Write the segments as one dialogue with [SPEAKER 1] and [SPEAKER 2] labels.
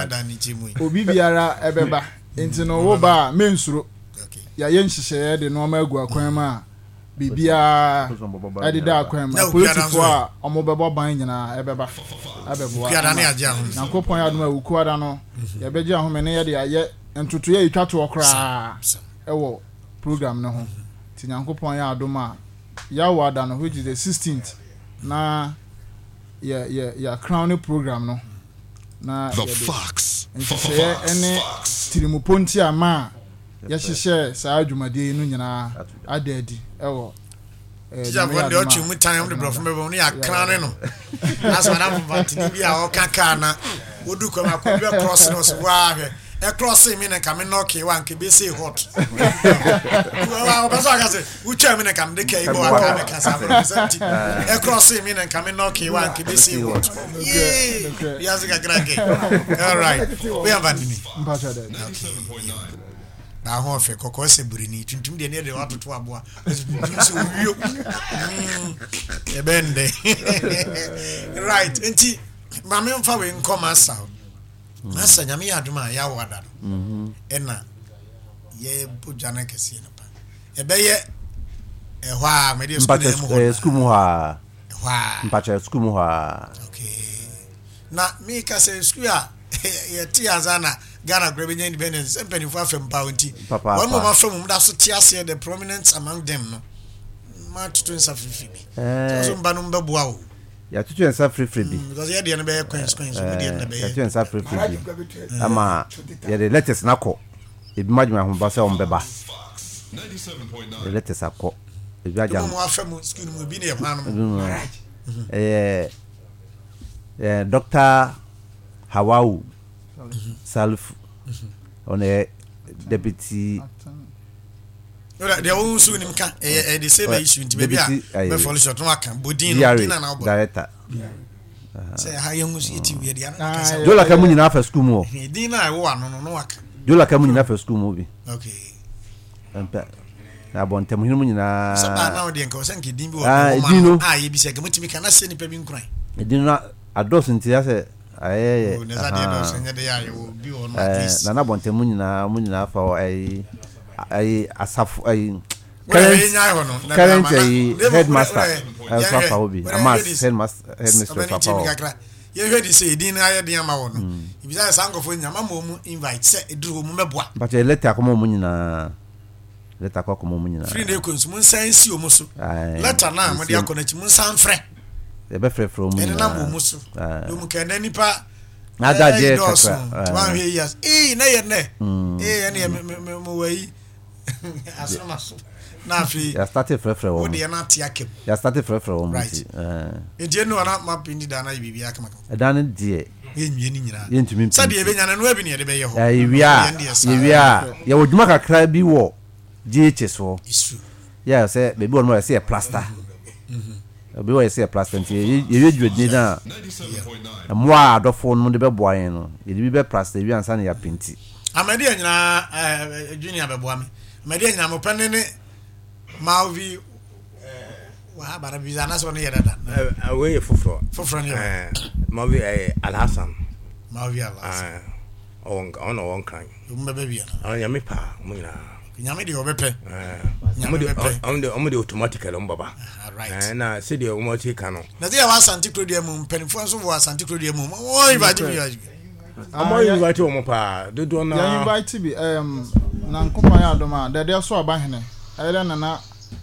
[SPEAKER 1] obi biara ebeba enti no wo ba mensuro ya yen hyehyɛ de no ma agu akwan ma bibia edida akwan ma politifo a omobebo ban nyina ebeba abebo Nyankopɔn ya dum awuku ada no ya beji ahome ne ye de aye ntutu ye twato okra ewo program no ho ti Nyankopɔn ya adom a ya wada no which is the 16th na ya crown program no na the fox ene tirimuponti ama ya hyehyɛ saa adwumade no nyina adadi ewo
[SPEAKER 2] Tija von de ochi mu time de brofo mebo no ya crown no as madam Vantini bi a o kaka na wodu ko ma ko be cross no so wa hwe e cross me na kam no ke wan ke be say hot wa ba so aka say ucha me na kam de ke ibo aka me ka sa represent e cross me na kam no ke wan ke be say hot yes ga grage all right we have Vantini
[SPEAKER 1] mpacha de
[SPEAKER 2] na ho fe kokko se burini tuntum de ne de watoto aboa so wio ebende right enti ma me mfa we nkoma sa masa nyame aduma ya wada ena ye bujana kese na pa ebeye ehwa me de
[SPEAKER 3] school mu ha mpacha school mu ha
[SPEAKER 2] okay na me ka se school a ye ti azana Ghana Grabbing Independence and penny for from bounty. One more from that's Tiasia, the prominent among them. No, March 20 so Banum Babuao.
[SPEAKER 3] Ya tutu ensa free
[SPEAKER 2] because ya dey na be queens we dey na be.
[SPEAKER 3] Ya tutu ensa free. Ama ya the latest nako. Ebi madwuma ho ba se on beba. 97.9. The latest akọ. Ebi aja.
[SPEAKER 2] Mo afam school mu bi na e pan.
[SPEAKER 3] Dr. Hawau Salif on a deputy.
[SPEAKER 2] They all soon him can the same issue to be a follow shot no can Bodin
[SPEAKER 3] director.
[SPEAKER 2] Say how young was it we the
[SPEAKER 3] Jola Kamuni na for school mo.
[SPEAKER 2] Dina I want no waka.
[SPEAKER 3] Jola Kamuni na for school movie.
[SPEAKER 2] Okay.
[SPEAKER 3] Na bontem hinu nyina.
[SPEAKER 2] So now dey nka osanke din bi wo. Ye bi se ga mutimi kana se ni pa bi nkran.
[SPEAKER 3] Edin na ados ntia se aye na bontemu nyina fa ai asaf ai current headmaster fa obi amas headmaster fa
[SPEAKER 2] ye hwedi say din aye den ama wo no ibisa sankofo nyama mo invite say eduru mo meboa
[SPEAKER 3] but letter akomo mo nyina letter akomo mo nyina
[SPEAKER 2] free dey consume san si o mo so letter na mo dey akonachi mo san frɛ
[SPEAKER 3] e be frɛ from
[SPEAKER 2] na mo muso do mu ka na nipa
[SPEAKER 3] na da je kakra
[SPEAKER 2] one way yes na ye ne ene me wai asoma so na fi
[SPEAKER 3] ya started frɛ wo
[SPEAKER 2] de na tia kem
[SPEAKER 3] ya started frɛ wo mo
[SPEAKER 2] e no na ma pindi da na bibi aka maka
[SPEAKER 3] da na die
[SPEAKER 2] enwie ni nyina
[SPEAKER 3] ye ntumi
[SPEAKER 2] sa de be nya na no abi ne de be ye ho
[SPEAKER 3] ye wia ya woduma kakra bi wo GH so ya say be bi won say plaster obi wa say plaster nti ye dwedni na moa adofo no de be boa yen no ye bi be plaster wi ansa na ya penti
[SPEAKER 2] amade nyina junior be boa me amade nyina mo pene ne Malvi wa bara biza na so ne yeda da
[SPEAKER 4] we foforo
[SPEAKER 2] ne
[SPEAKER 4] Malvi Alhassan
[SPEAKER 2] Malvi Alhassan
[SPEAKER 4] on won kan
[SPEAKER 2] mo be bia
[SPEAKER 4] na nyame pa mo nyina
[SPEAKER 2] nyame de obepe
[SPEAKER 4] nyame de automatically on baba right na se de o ti kan no
[SPEAKER 2] na dia wa Asante Krodia mu mpenifo so wa Asante Krodia mu o invite me
[SPEAKER 4] amo invite o mo pa do na
[SPEAKER 1] ya invite bi na nkopa ya adoma de so abahene ayira nana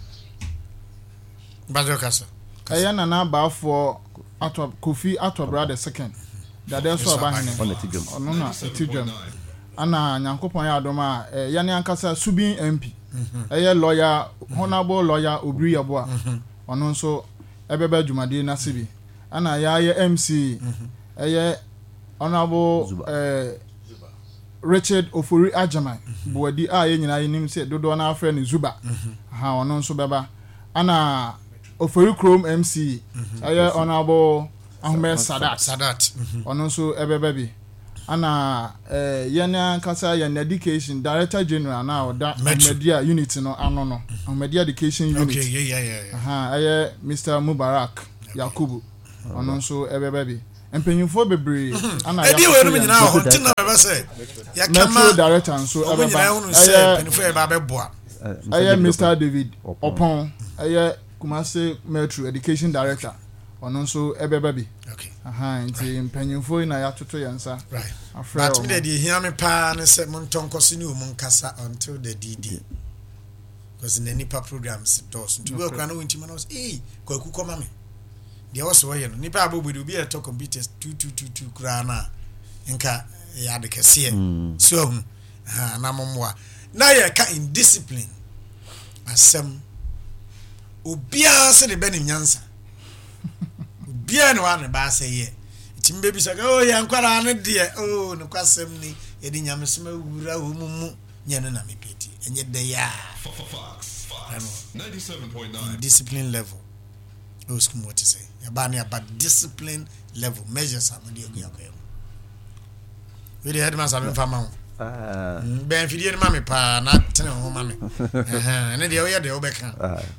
[SPEAKER 2] Bajo kasa
[SPEAKER 1] ayira nana baafo ato Kofi ato brother second de so abahene ono na etidwam ana Nyankopon ya adoma ya ne ankasa Subin MP eye lawyer honorable lawyer Obri Yeboa ono nso ebebe dwumade na sibi ana ya ye MC eye honorable Richard Ofori Ajaman buwadi ye nyina yinim se dodo na afre ne Zuba ha ono nso beba ana Ofori Chrome MC eye honorable Ahmed Sadat ono nso ebebe bi ana yana kasa yana education director general na oda media unit no anono media education unit
[SPEAKER 2] okay yeah
[SPEAKER 1] Mr Mubarak Yakubu ono nso ebebe bi Empenyufo bebre
[SPEAKER 2] ana ya. Edi we no nyina ho ntina be say. Ya kama
[SPEAKER 1] director nso
[SPEAKER 2] ebeba. Empenyufo e ba beboa.
[SPEAKER 1] Aye Mr. David Opon aye Kumasi Metro Education Director. Ono nso ebeba bi.
[SPEAKER 2] Okay.
[SPEAKER 1] Nti empenyufo na ya toto yansa.
[SPEAKER 2] Right. But me dey hear me pa ne say montonkosi ni omun kasa until the DD. Because in any programs does to work around when Timanos, Kwaku come me. The also way, Nipa Abu will be a talk computers 222 grana, Inca Yadicasi. So, Namamwa. Now you're in discipline. As some Ubia said the Benny Yansa. Ubia no one about say, ye. Tim baby say, oh, Yanquara, dear, oh, no Quasemni, Edin Yamasma, Mumu, Yanami pity, and yet they are. 97.9 discipline level. Those come what to say. About discipline level measures. We the headman have farmer. Ben Fidian Mammy pa not ten home mammy. And then the other the Obecan.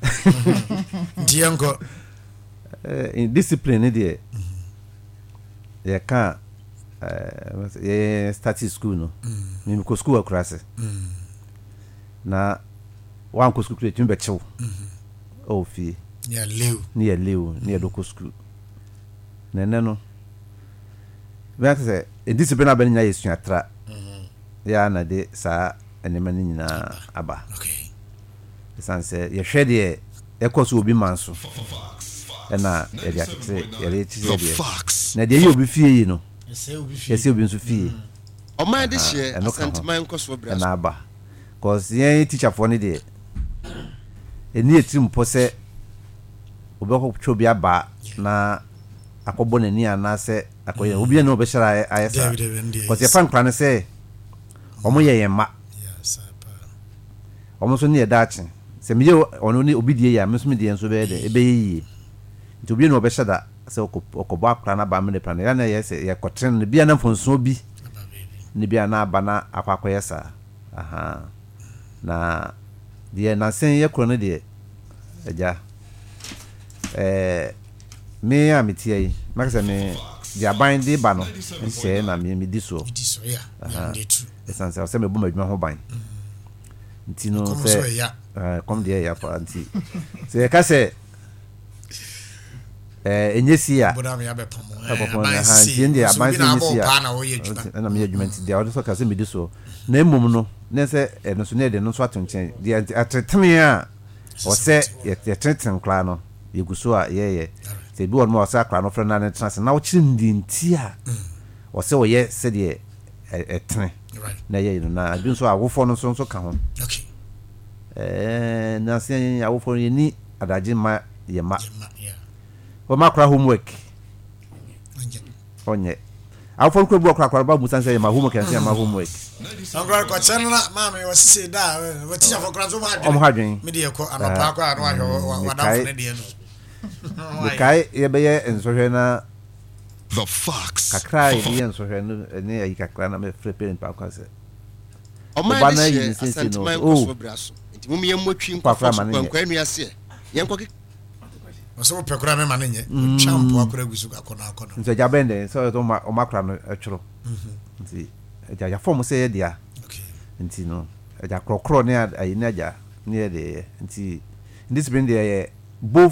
[SPEAKER 2] Dianco
[SPEAKER 3] in discipline, idiot. You can't start school no. Maybe go school across. Na one ko school create mbechew o fi
[SPEAKER 2] ya lew
[SPEAKER 3] near local school na no but say a discipline abani nya yesu atra ya na de sa enema ni nyina aba
[SPEAKER 2] okay
[SPEAKER 3] sanse ye hwede e koso obi manso na ye dia tete ye tete de na de ye obi fie yi no ye obi nso fie
[SPEAKER 5] o man de share sentiment koso bra
[SPEAKER 3] na aba cause ye teacher for ni de eni etim po se obeko chobi aba na akobo nani anase akoye obi na obeshara ayesa cause ye fan plan se omo ye yema omo so ni edachi se miye ono ni obi die ya meso mi die nso be de ebe yi nti obi na obeshada se okobo akra na ba me de plan ya na ye se ye kotren bia na fonso obi ni bia na aba na akwakoyesa na die na sen ye kro ne de eja me amiti yi makasa me dia ban de ba no nse na me di so
[SPEAKER 2] ya me too
[SPEAKER 3] esanse se me bu madwuma ho ban nti no se kom de ya fa nti se ka se enyesi ya
[SPEAKER 2] boda me ya be pamo
[SPEAKER 3] ha nti ndi aban se enyesi ya na me adwuma nti dia o so ka se me di so na emum no ne se no so ne de no so atonchen dia ateteme a o se ye teten kla no yeguso a ye se bi won mo sa kla no frena ne trans na o chiri ndi a o se o ye se de etene na ye no na bi so awofo no so ka ho
[SPEAKER 2] okay
[SPEAKER 3] na se awofo ye ni adaje ma ye ma o ma kra homework onye awofo ko bu kra ba bu sanse ye ma homework and say ma homework
[SPEAKER 2] Angora ko chenna mama was say da we teacher for class
[SPEAKER 3] o hadwen
[SPEAKER 2] me de ko anopa ko anu ahwe wadafo ne de no
[SPEAKER 3] the kai ye be ye ensohwe na
[SPEAKER 6] the fox
[SPEAKER 3] kakra ye ensohwe no ne ayi kakra na me free parent pa kwa se
[SPEAKER 5] o ma na yi sense no o nti mum ye motwi nkwafa kwankwa anu ase ye nkoke
[SPEAKER 2] so pekura me manenye champo akora gusu akona
[SPEAKER 3] nti ja bende so to o makra no atworo nti ja form say ye dia
[SPEAKER 2] okay
[SPEAKER 3] nti no ja krokro ne ayi na ja ne de nti this bring there both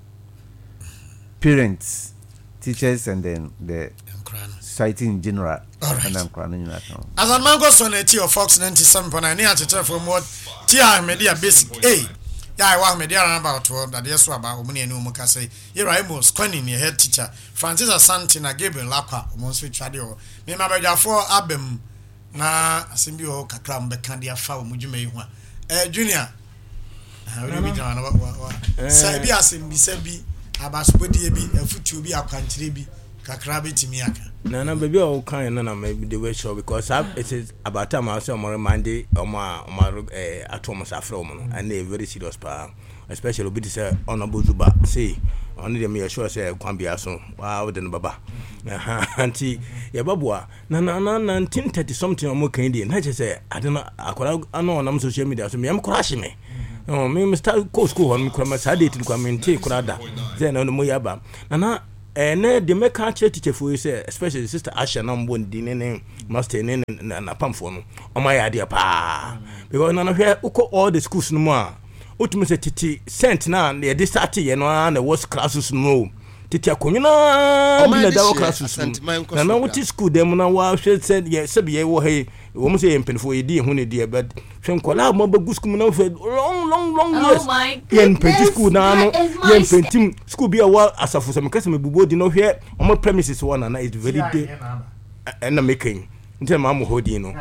[SPEAKER 3] parents, teachers, and then the society in general.
[SPEAKER 2] Right.
[SPEAKER 3] And
[SPEAKER 2] as a man goes on a T of Fox 97.9 near to from what TR media basic A. Yeah, I want media about 12 that yes, about Omuni and Umuka say, here I was squinting your head teacher, Francis Santina Gabriel Lapa, Monsui Tradio, Mima for Abem, na Simbio Kakram Becandia Fowl, Mujume, Junior. I will be done. Sabi asim bi sabi abasopodi bi afutu bi akwantire bi kakra betimi aka
[SPEAKER 4] na baby o kan na maybe the way show because it is about time I say more Monday atom safra mo and a very serious pa especially obi say honorable Zuba say only dem you sure say kwan bia so wow den baba anti ye babua na 1930 something o mo kan dey na say adena akwara ano na social media so me am crash me no me Mr. School on me kwama sadate kwa mente kurada then no mo yaba na ne de me ka che teacher for you say especially sister Asha na mbo ndi ne master ne na pamfo no o ma ya de pa because na hwe uko all the schools no a utum say titi cent na ye de start ye no na was classes no titi akonwina bi na da classes na wuti school dem na wa hwe said ye se be wo he wo mo say ye mpenfo ye di hu ne di but hwe nkola mo ba gu school na fe long years ye mpenti school na no ye mpenti school bi a wa asafo se mekase mebubo di no hwe o mo premises one na is very day na making nti ma mo hodi no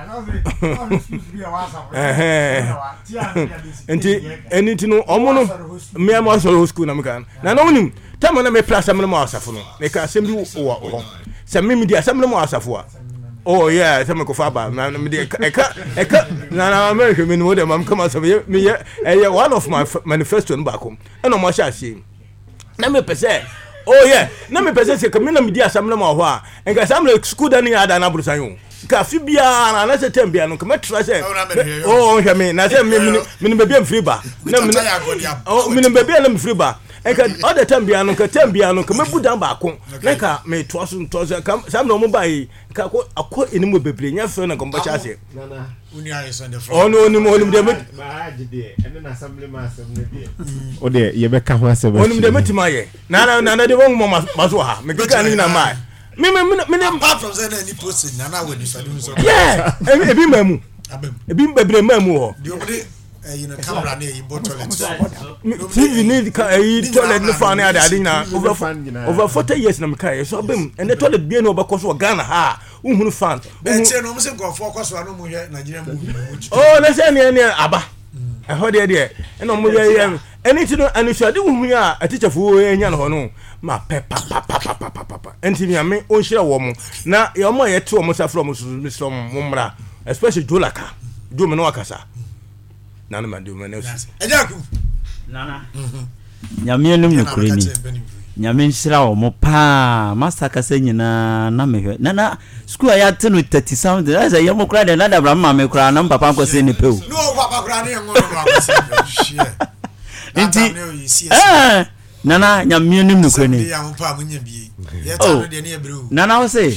[SPEAKER 4] enti no omo no me am so school na mekan na no nim tama na me plus am no mo asafo no me ka asem bi wo se me di asem no mo asafo a oh yeah se me ko fa ba na me di eka na me hwe me no de mam kama so me one of my manifesto no ba kom e no mo sha se na me pese oh yeah na me pese se kamina me di asem no mo ho a enka asem le school da ni ada na burusan yo ka fi bia na se tembia no kama tra se oh hwe me na se me be bia free ba na me oh me be bia na free ba enka all the time bia no ka tembia no kama budan ba ko na ka me to so kam sam no mo ba yi ka ko akọ enimu bebre nya fe na komba cha se
[SPEAKER 2] nana uni ayi so the front
[SPEAKER 4] oh no ni de
[SPEAKER 7] ma de ene na assembly ma assembly de o de ye be ka ho asebe
[SPEAKER 4] oni de metima ye na de won mo maso ha me kika ni na mai me
[SPEAKER 2] apart from saying any post nana we ni so
[SPEAKER 4] yeah ebi mamu ebi bebre mamu ho
[SPEAKER 2] you know camera near you toilet
[SPEAKER 4] TV need toilet no fan na ade na over 40 years na mekai so abem and the toilet bi na obakoso Ghana ha uhunu fan
[SPEAKER 2] ente no mo se go focus no mo hwe Nigeria movie
[SPEAKER 4] oh na se ne aba e ho de no mo ye anything no anusuade uhunu a teacher fo enya no no ma pepa enti mi ame on hira wo mo na ye mo ye te wo mo safro mo so mo mra especially Jolaka do me no akasa nana madu manesu
[SPEAKER 2] ejaku
[SPEAKER 8] nana nyame num no kureni nyame nshira wo mo pa master kasa nyina na mehwe nana school ya te no 30 something as ya mo kura de na da bra ma me kura na papa ko se ne pe o
[SPEAKER 2] no papa kura ne ngo no akose shie
[SPEAKER 8] nti nana nyame num no kureni
[SPEAKER 2] ya mo pa mo nya bi ye ta no de ne ebru
[SPEAKER 8] nana wo se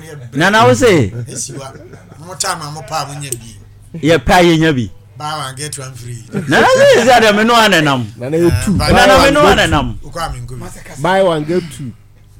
[SPEAKER 2] esiwa mo ta ma mo pa mo nya bi
[SPEAKER 8] ye pa ye nya bi
[SPEAKER 2] buy one get one free
[SPEAKER 8] nana is that me no anenam
[SPEAKER 7] nana you two
[SPEAKER 8] nana me no anenam
[SPEAKER 7] buy one get two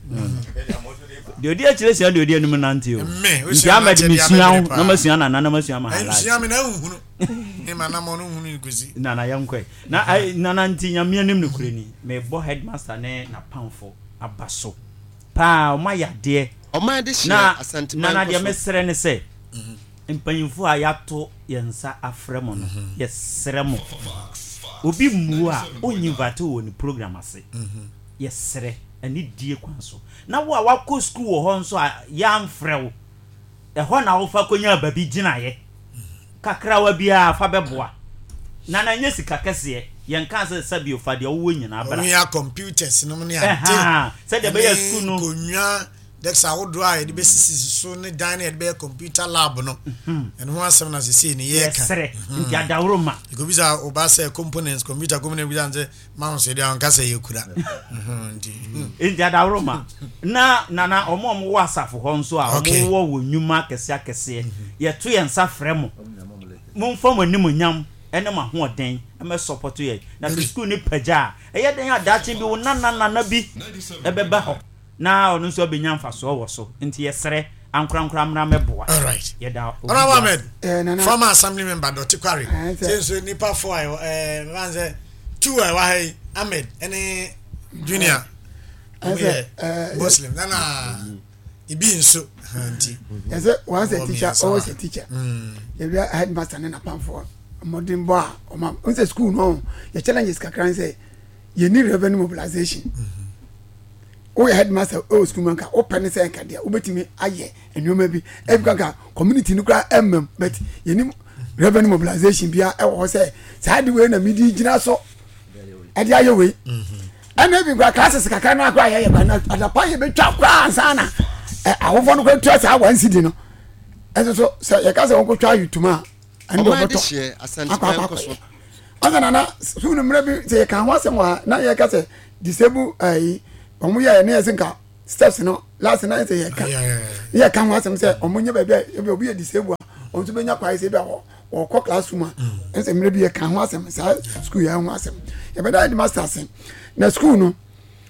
[SPEAKER 8] de odi akire sia de odi anum nante o nti amadi misua na masua na masua ma hala
[SPEAKER 2] misua me na hunhunu e ma na mo no hunhunu gozi
[SPEAKER 8] nana yankwe na nana nti nyame anim no kureni me bo headmaster ne na pamfo abaso pa o ma yade
[SPEAKER 5] o ma de share asante
[SPEAKER 8] nana de mesere ne se mpanyimfo a yato yensa afremo no yesremo obi mu a onyivate wo ni program ase yesre ani die kwanso na wo a wako school wo ho nso a yamfrewo e ho na wo fa konya babi ginaye kakra wa bia fa beboa na nye sika kese yenka se sabi ofa de wo nyina abra
[SPEAKER 2] we are computers no ne ade
[SPEAKER 8] se de be school no
[SPEAKER 2] konya Dexa would dry the best so ne dine at be computer lab no and one seven as you see in ye
[SPEAKER 8] can in Roma
[SPEAKER 2] you go visa obase components computer component we say man say dey anka say you could
[SPEAKER 8] in Roma na omo wasafo ho nso a omo wo nyuma kese ye to ye nsa fremo mo fam anim nyam ene ma ho den e me support ye na school ni paja e ye den adachi bi wo na bi e beba ho na onu so benya mfaso wo so nti yesere ankrankra mra meboa
[SPEAKER 2] all right
[SPEAKER 8] yeda
[SPEAKER 2] Honorable Ahmed former assembly member Dr. Kwari so nipa 4 wanze 2 wa hey Ahmed any junior Muslim nana ibi nso nti
[SPEAKER 9] yes once a teacher always a teacher you be headmaster na pamfo modern boy o ma on school no your challenges kakran say you need revenue mobilization o headmaster o school man ka open say nka dia obetimi aye enwoma bi ebika community no kra but you need revenue mobilization bia e wo say side way na midi gina so e dia ye we ana bi gwa classes kakra no akwa ye ba na adapa ye betwa kwa ansana awofo no kwa twa sa 1 cedi no eso so ye ka say won ko twa yutuma and do boto asante na sunu mre bi say kan ho asem wa na ye ka say disable ai omo ya ne yesinka steps no last night say yeah kan wasem say omunye ba bia obi e disable on to benya kwai say bia o ko classroom a say mre bia kan wasem say school ya wasem e be da masters na school no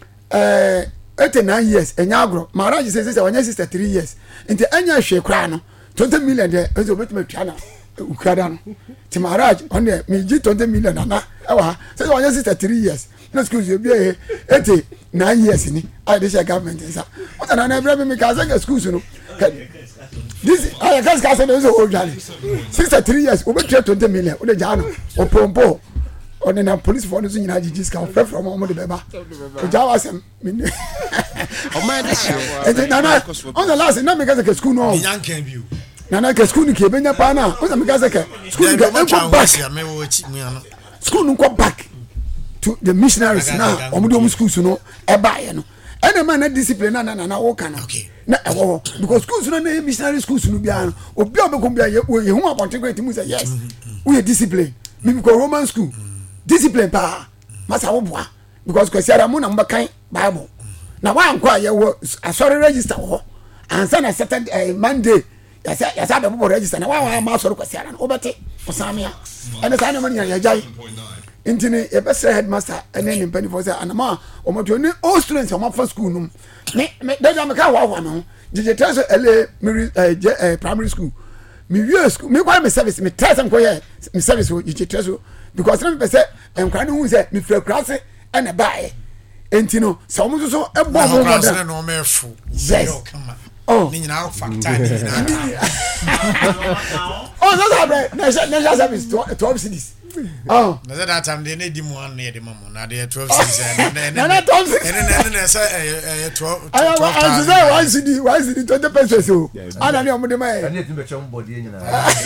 [SPEAKER 9] 89 years enya agro marriage say wanya 63 years nti enya hwe kra no 20 million de ezo betima twa na ukada no ti marriage on the me gi 20 million na ewa say wanya 63 years na school you be 89 years ni I dey government nsa what na na every me ka say schools no this I can't say no so old 63 years we be 20 million o de ja no o pompo on the police for no nyina gigi ska from omo de beba o ja wasem
[SPEAKER 5] o man this
[SPEAKER 9] year on the last na me ka say school no
[SPEAKER 2] yankan biu
[SPEAKER 9] na ke school ni ke benya pa na o me ka say school ni go back school no go back to the missionaries now omo de schools no e ba ye no ene man na discipline na wo kan na e wo because schools no na missionary schools no bia no obi obekom bia ye hu aponte go etimu say yes we discipline me because Roman school discipline pa masa wo boa because kwasiara mu na mbakan bible na wa anko ye wo asori register wo ansa na Saturday Monday ya sa be bo register na wa ma asori kwasiara no obete osamia ene sa na mani ya jai intini e be say headmaster ene ni mpani for say anama omoto ni all students o ma for school no me da me ka wa no jeje treso ele primary school me wie school me kwa me service me treso nko ye me service wo jeje treso because na me say enkwa no hu say me fra krase ene bae entino so omo so e bo mo
[SPEAKER 2] na no me fu
[SPEAKER 9] yes
[SPEAKER 2] oh ni nyina factor ni nyina
[SPEAKER 9] oh no no na service 12 cities oh
[SPEAKER 2] na that time they need them one near the mama na they 12 cities and
[SPEAKER 9] na 12
[SPEAKER 2] and say 12
[SPEAKER 9] I say why city 20 pesos o ana ni omo de mai
[SPEAKER 3] ani etim be chom body nyina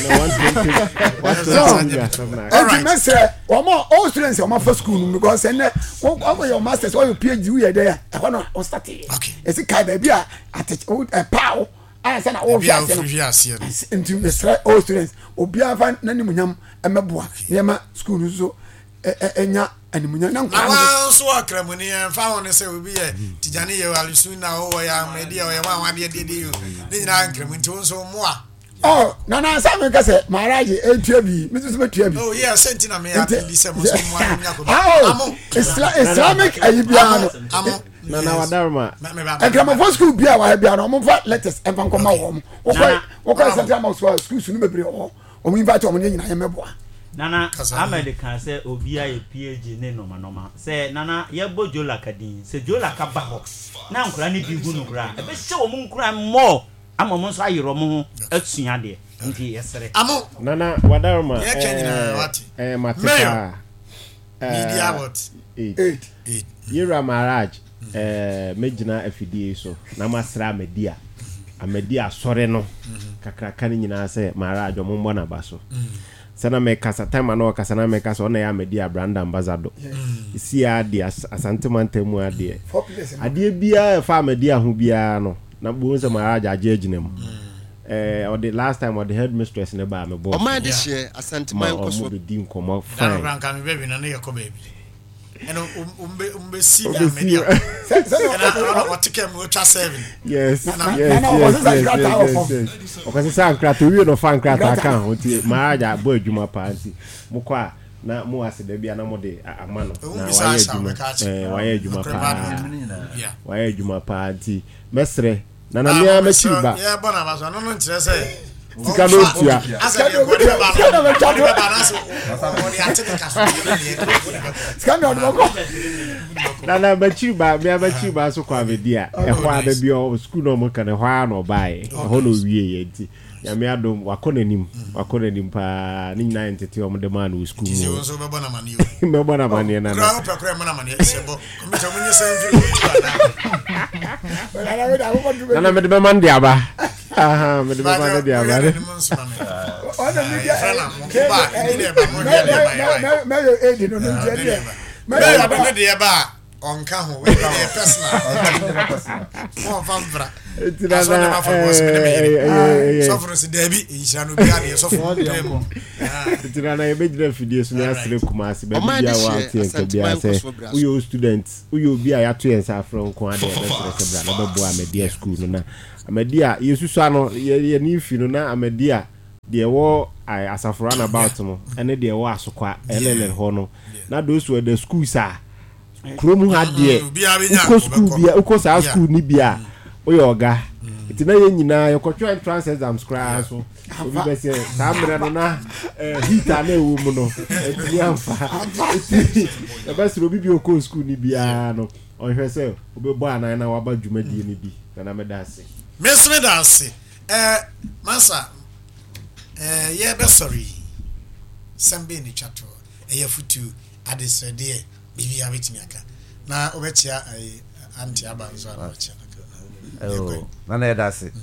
[SPEAKER 9] 120 all right mesre omo all students omo for school because and omo your masters or your PhD we there e ho no on start
[SPEAKER 2] okay
[SPEAKER 9] e si kai ba bia at pow I say na all fiase into the all students obi afa na ni munyam emeboa yema school so enya animunya na
[SPEAKER 2] nkwa so akramuni fa won say obi ye tijani ye alisu na o ya media o ya wa de yo ni nyina nkramuni to so moa
[SPEAKER 9] oh na sa me ka say marriage etua bi me so metua bi
[SPEAKER 2] oh yeah sentina me ya di se mo so moa nya ko
[SPEAKER 9] amo Islamic ayibia no
[SPEAKER 2] amo
[SPEAKER 7] na wadarma
[SPEAKER 9] grammar school bia wa bia no mo fa letters en fa nkoma wo wo ko central mosque school sunu bebre wo o invite o mo nyina ye meboa
[SPEAKER 8] nana America say obia ye PhD ne noma say nana ye bojola kadin say jola ka ba ho na nkura ni bi hu no kura e be hye wo mu nkura mo ama mo so ayero mo asua de nti yesere
[SPEAKER 2] amo
[SPEAKER 7] nana wadarma
[SPEAKER 2] ye kenyina wati
[SPEAKER 7] mateka
[SPEAKER 2] media what
[SPEAKER 7] 8 yera marriage mejina afidie so na masra media amedia sore no kakra kan nyina se marriage mo mbo na baso sana me kasa time na kasa na me kasa ona ya media brand ambassador isi ade asante mantemu ade bia fa media ho bia no na bo se marriage age agina mu or the last time or the headmistress ne ba me bo
[SPEAKER 5] o man this year asante man ko so
[SPEAKER 7] be din komo fine
[SPEAKER 2] na kan baby na ye ko baby eno umbe si na media na what can we try 7
[SPEAKER 7] yes okasi san krata wi no fan krata kan oti maaja bo adwuma paanti mukwa na mu asede bia na mo de amano na waye adwuma paanti mesre na na mia machiba
[SPEAKER 2] ya bona baso no no ntire say
[SPEAKER 7] tika no tia
[SPEAKER 2] asade go de ba na so oni atete kaso
[SPEAKER 9] skando do ko
[SPEAKER 7] na machiba mia machiba so kwa media e kwa da bia school no mo kan e hwa no bae ho no wie ye nti ya me adom wakonanim pa ni 90 om de man wo school
[SPEAKER 2] mo so be bona mani
[SPEAKER 7] me bona mani na
[SPEAKER 2] na pra pra mana mani sebo mi to munye sanvi
[SPEAKER 7] na me de man dia ba aha me de man dia ba
[SPEAKER 9] ona media me yo edi no no dia
[SPEAKER 2] me ya ba onka ho we personal mo famfra so na for so for si debi inhira no bia de so for dem
[SPEAKER 7] tira na ebe jira fidie so na asre kumasi ba bia wa tie ka bia se uyo students uyo bia ya to yensa afro nko ade be sere bra na bebo Amedia school no na Amedia yesusu ano ye ni fi no na Amedia de wo asafora na about mo ene de wo asokwa elele ho no na those were the schools kromu ha de uko school bia uko sa school ni bia oyoga itina ye nyina yekotwa entrance exams kra so obi be say samre no na hita na ewu mu no eti amfa e ba siro bibi uko school ni bia no ohwe say obebo anan na waba dwumadie ni bi na medase
[SPEAKER 2] mesmedase masa ye be sorry sambe ni chato ye futu adesede bibi abetimi aka na obetia anti abanzo na ocha
[SPEAKER 3] na na edase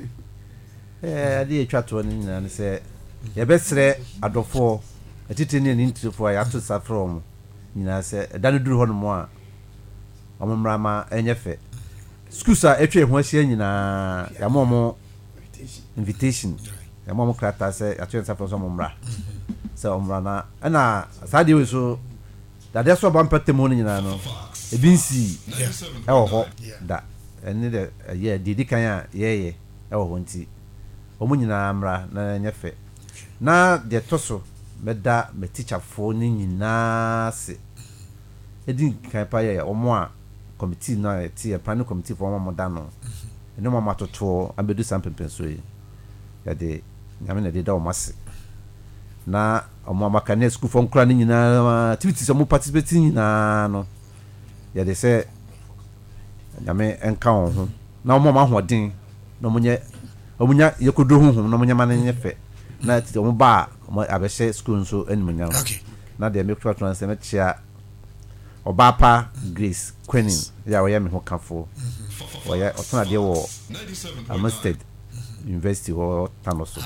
[SPEAKER 3] ade chato ni nyina ne se ye be sere adofo etiti ni ntifo ya to safrom nyina se danu duru hono mo a omumrama enyefe skusa etwe ho ahia nyina ya momo invitation ya momo krata se atwe safrom so mumra se omrana ana sadi we so dade so bampete mo nyina no ebinsi e wo ho da eni de ye didi kan ya ye e wo ho nti omu nyina amra na nyefe na de toso meda me teacher fo ni nyina se edin kan pa ye omo a committee na tie planning committee for omo da no eno mama toto abedu sampempen so yi ya de nyame na de da omase na omo amakane school for nkura ni nyina activities omo participate nyina no ya de se nyame enka ho na omo ma hoden na omunya yekodo hu na omunya manenye fe na ti omo ba abehye school nso animunya na de make sure say mechia Obapa Grace Quenin ya we me ho kafo oya otona de wo Amstead University wo tanoso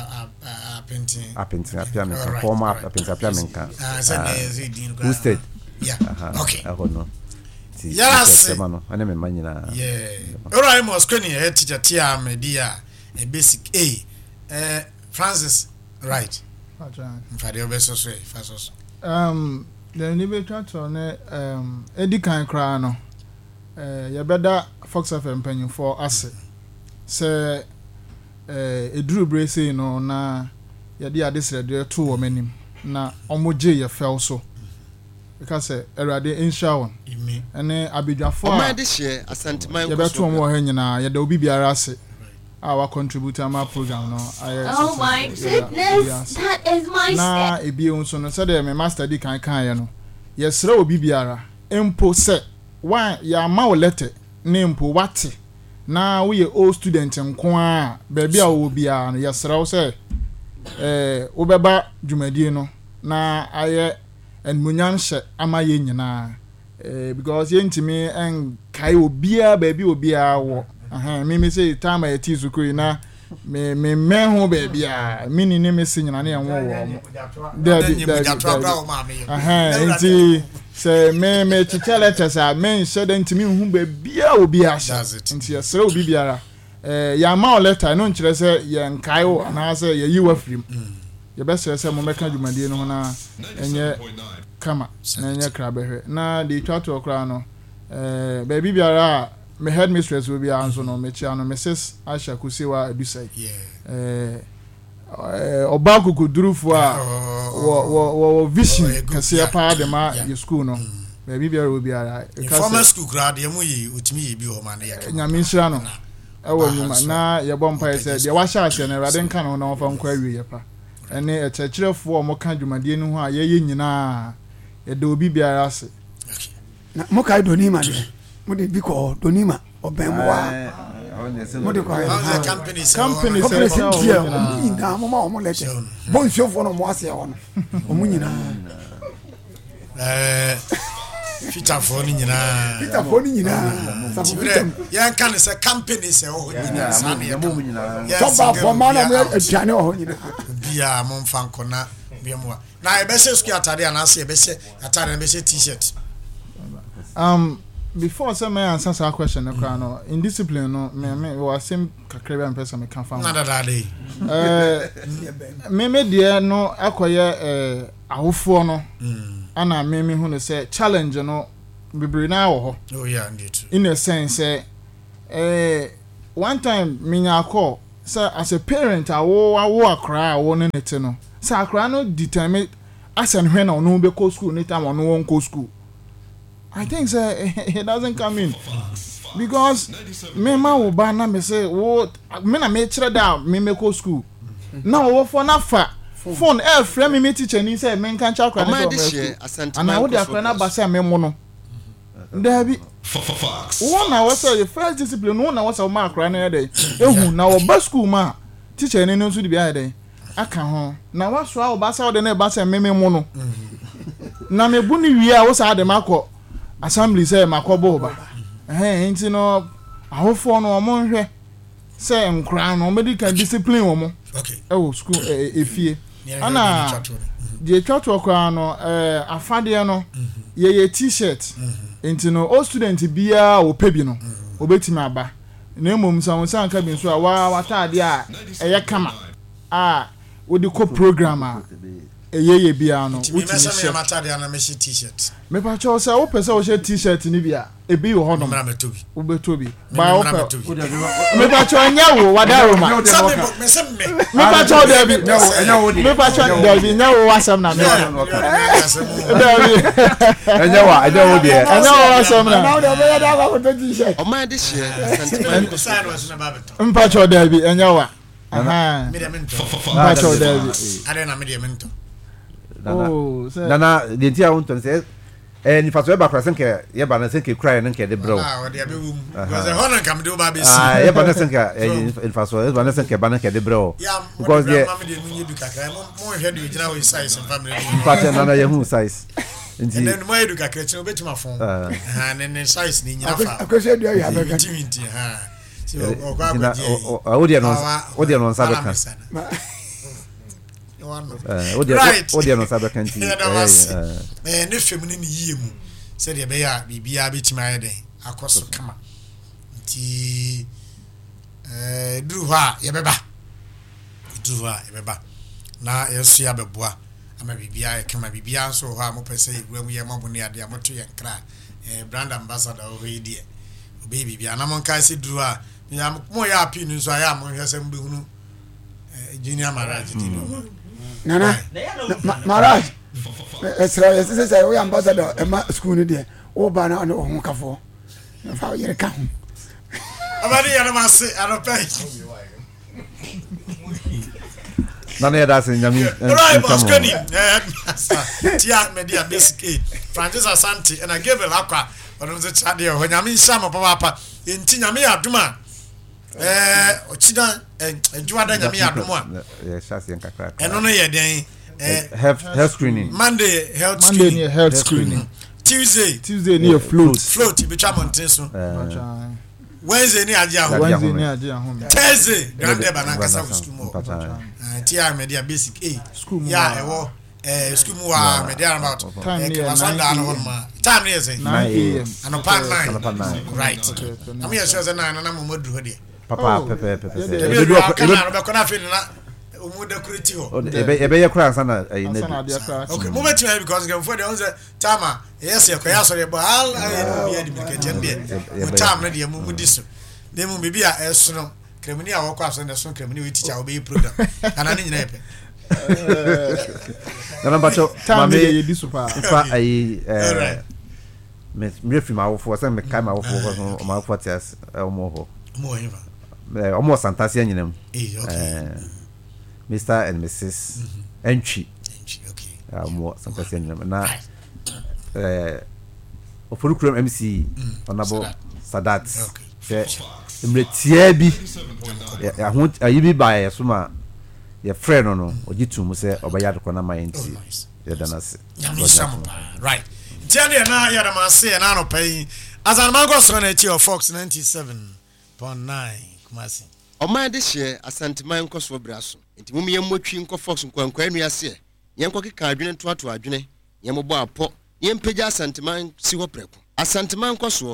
[SPEAKER 3] apenti apia me former apenti apia me kan Amstead
[SPEAKER 2] okay
[SPEAKER 3] no
[SPEAKER 2] yes
[SPEAKER 3] no ane me manyina
[SPEAKER 2] alright mo Quenin head teacher tia Amedia a basic A Francis right mfade obeso so fasos
[SPEAKER 1] the neighbor to ne edi kan kra no ye beda Fox FM panyin for ase se eduru brese no na ye de adesrede to wo manim na omoje ye fel so because erade insha won ene abedwafo a
[SPEAKER 5] o de hye asanteman
[SPEAKER 1] ye beto wo ha nyina ye da obi biara ase our contributor my program no
[SPEAKER 10] oh my goodness that is my
[SPEAKER 1] na ebi onso no say the master di kan ye no yesra obi biara empo se wan ya ma o letter ne empo wate na we old student nko a ba bia wo biara no yesra wo se wo beba dwumadie no na aye enmunyan hye amaye nyina because ye ntimi en kai obia ba bi obia wo me say time I teach you na me ho ba bia me ni me se nyina na enwo wo nti se me chichele tesa me shede ntimi hu ba bia obi asha nti yesere obi biara ya ma o letter no nkire se ye nkai wo na se ye yiwa firim ye be se mo meka dwumadie no na enye kama na enye krabehwe na de twato okra no ba biara me headmistress will be answer no me chia no Mrs. Asha Kusiwa Edusai obaku kudurufo a wo vision kase pa de ma your school no baby biara will be ara
[SPEAKER 2] former school grad ye mu yi otimi ye bi ho ma na ya
[SPEAKER 1] nyamisra no ewo nyuma na ye bompa say de wa sha ase na rade nka no na wo fa nkwa awie ye pa ene echechirefo o mo ka dwumadie no ho a ye nyina ye de obi biara ase
[SPEAKER 9] na mo kai doni ma de mode biko donima obemwa mode ko
[SPEAKER 2] company
[SPEAKER 9] se ina mama o mo lete bon shofo no mo ase hono o mu nyina
[SPEAKER 2] Peter for ni nyina ya kan se company se o nyina san ya mo nyina
[SPEAKER 9] so ba for mana mo aduane o nyina
[SPEAKER 2] bia mo mfa nkona bia mo na e be se ski atade ana se e be se atade na be se t-shirt
[SPEAKER 1] before say me answer that question no indiscipline no me was same kakra am person me can find me dey no akoye awofo no ana me hu no say challenge no bebre na wo
[SPEAKER 2] oh yeah indeed
[SPEAKER 1] in a sense one time me nya call say as a parent awo akra awo ne nete no say akra no determine asen hwe na ono be go school ni time ono won go school. I think it doesn't come in because me ma wo ba na me say wo me na me kire da me go school na wo for na fa phone frame me teacher ni say me kan cha akra na ana wo de akra na ba say me mo no Dabi. One na was the first discipline one na was o ma akra na dey ehu na wo ba school ma teacher ni no so di bia dey aka ho na waso a wo ba say wo de na ba say me mo no na me bu ni wi a wo sa de makọ assembly say makobo ba nti no ahofo no omo hwe say nkra no medical discipline wo mo
[SPEAKER 2] okay
[SPEAKER 1] school efie ana je twatwo kwa no afade no ye t-shirt nti no all student bia wo pebi no obetimi aba na emom san ka bi so a wa taade a eye kama wo di ko program a eyeye bia no
[SPEAKER 2] we message me matade na me t-shirt
[SPEAKER 1] me pa cho say wo pese wo t-shirt ni bia ebi wo hono wo betobi ba wo me pa cho nya wo wadaro ma me pa cho David me pa cho David nya wo wasam na me David
[SPEAKER 3] nya wa anya wo de
[SPEAKER 1] anya wo wasam na
[SPEAKER 9] now the way that go to t-shirt
[SPEAKER 5] o man this year sentiment
[SPEAKER 2] side was na babeto
[SPEAKER 1] me pa cho David anya wa
[SPEAKER 2] me de mento
[SPEAKER 1] pa cho David
[SPEAKER 2] ade na me de mento
[SPEAKER 3] Nana the tia won't say ni faso e ba kra senke ye ba na senke cry na nke de bro
[SPEAKER 2] we dey abewum because the honor come do ba be
[SPEAKER 3] ye ba na senke in faso e ba na senke ba na nke de bro
[SPEAKER 2] because the mama dey munye du kakra mo hwe do gina we size in family
[SPEAKER 3] pattern na ye hu size
[SPEAKER 2] and then mo edu kakra chi obetima fon ne size ni nyina fa
[SPEAKER 9] akwese do ya be
[SPEAKER 2] so okwa
[SPEAKER 3] odi no nsa be kan odi no sabe kan ti
[SPEAKER 2] ne fem ne yie mu se de be ya bibia betima ye den akoso kama ti duru ha ye beba na yesu ya beboa ama bibia ye kama bibia so ha mo pese ewura mu ye mo ne ade amoto ye nkra brand ambassador o he die obe bibia na mon ka se duru ha ya mo ya api nu so ya mo hwese mbehunu junior marriage ti no
[SPEAKER 9] Nana Maraj Esra say we ambassador e ma school ni de o ba na o ho kafo na fa yere ka ho
[SPEAKER 2] abadi ya na ma se anope
[SPEAKER 3] nana ya da se nyami
[SPEAKER 2] nkamo tia media basic aid Francis Asante and I gave a lakwa on the chat there nyami nsama papa enti nyami aduma ochida juada nyami adomo a
[SPEAKER 3] ye shasi nkakra
[SPEAKER 2] eno no ye den
[SPEAKER 3] health screening
[SPEAKER 2] Monday
[SPEAKER 1] health screening
[SPEAKER 2] Tuesday
[SPEAKER 1] near float
[SPEAKER 2] be chamontin so Wednesday ni aje ahom Thursday grande banana kasa school mo tia media basic school ya ewo school mo wa media about Sunday no ma time is 9 am and pan 9 right am here sure say 9 na mo duru de
[SPEAKER 3] papa pepe
[SPEAKER 2] ebe do ko na fe na omu decorate ho
[SPEAKER 3] ebe ye kura sana
[SPEAKER 2] okay mo beti because game for the on say tama yes ye ko ya so ye ba al be edi mikete ndie mo tam na de mo diso de mo bibi a eso no kremini a wo kwa so na so kremini we teacher wo be program ana ni nyina epe
[SPEAKER 3] na bacho
[SPEAKER 1] mame ye diso pa
[SPEAKER 3] fa ai me fi ma wo fo say me kai ma wo fo ko ma fo tias mo ho
[SPEAKER 2] mo hiva
[SPEAKER 3] almost fantasia nyinem
[SPEAKER 2] okay
[SPEAKER 3] Mr. and Mrs. Entry.
[SPEAKER 2] Okay.
[SPEAKER 3] More fantasia nyinem na ofurukurum MC Honorable Sadat.
[SPEAKER 2] Okay.
[SPEAKER 3] Mretia bi ya ho ayibi ba ya so ma ya friend no ogitum se obayado kona mainti ya danase.
[SPEAKER 2] Right. Tiani na ya da mase na no pay azan mango so na ti of Fox 97.9 Kumasi.
[SPEAKER 5] Oman this year asanteman nkoso braso nti mum yemmotwi nko Fox nkwankwa anu ase yenko keka adwene to adwene yembo apo yempeja asanteman si ho preko Asanteman kwaso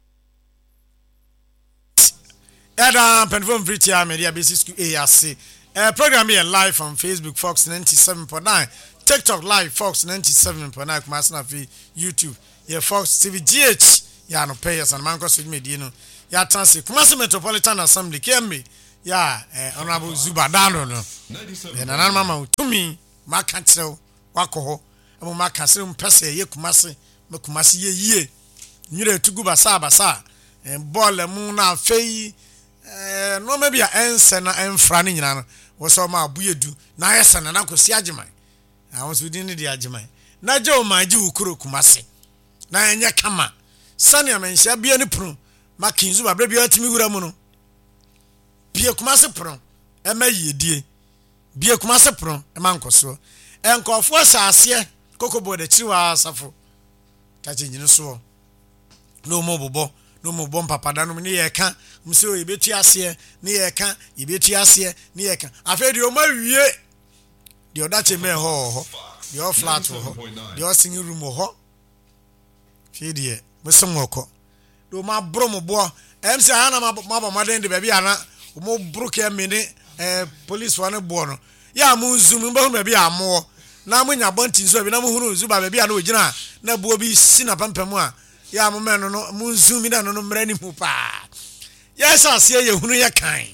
[SPEAKER 2] Eda Penfom Fritia Media Basic School ARC. Program here live on Facebook Fox 97.9, TikTok live Fox 97.9, Kumasina fi YouTube. Yeah, Fox TV GH. Ya no pay us and Manco Street Media no. Ya Tansi Kumasi Metropolitan Assembly KMB. Ya Honorable Zuba Dano no. Na mama tumi makantrel wakoho. Amo makasere mpese ye Kumasi, me Kumasi ye. Nyire tugu basa. Ball mu na fei no maybe a ense na emfra ni nyina no. Wo so ma abuyedu na yesa na kosi agiman. Awon so din ni di agiman. Na je o maji ukuro Kumasi. Na enye kama. Sani amenhia bia ni pru makinzu babre bia atimi wura mu no bia Kumasi pru ema yedie bia Kumasi pru ema nkoso enkofo asase kokobo de chiwa asafo tache nyine so no mo bobo mpapada no ni yeka mse o yebetu ase ni yeka yebetu ase ni yeka afedi o mawie de odache me ho de o flat ho de o singing room ho fidie mesomoko do ma bro mo bo MC ana ma maden de baby ana mo bro ke mini police one bo no ya mu zoom ba hu baby amo na mo nya bontin so bi na mo hunu zuba baby ana ogina na bo bi si na pampam a ya mo men no mu zoom na no mra ni mu pa yes asie ye hunu ye kan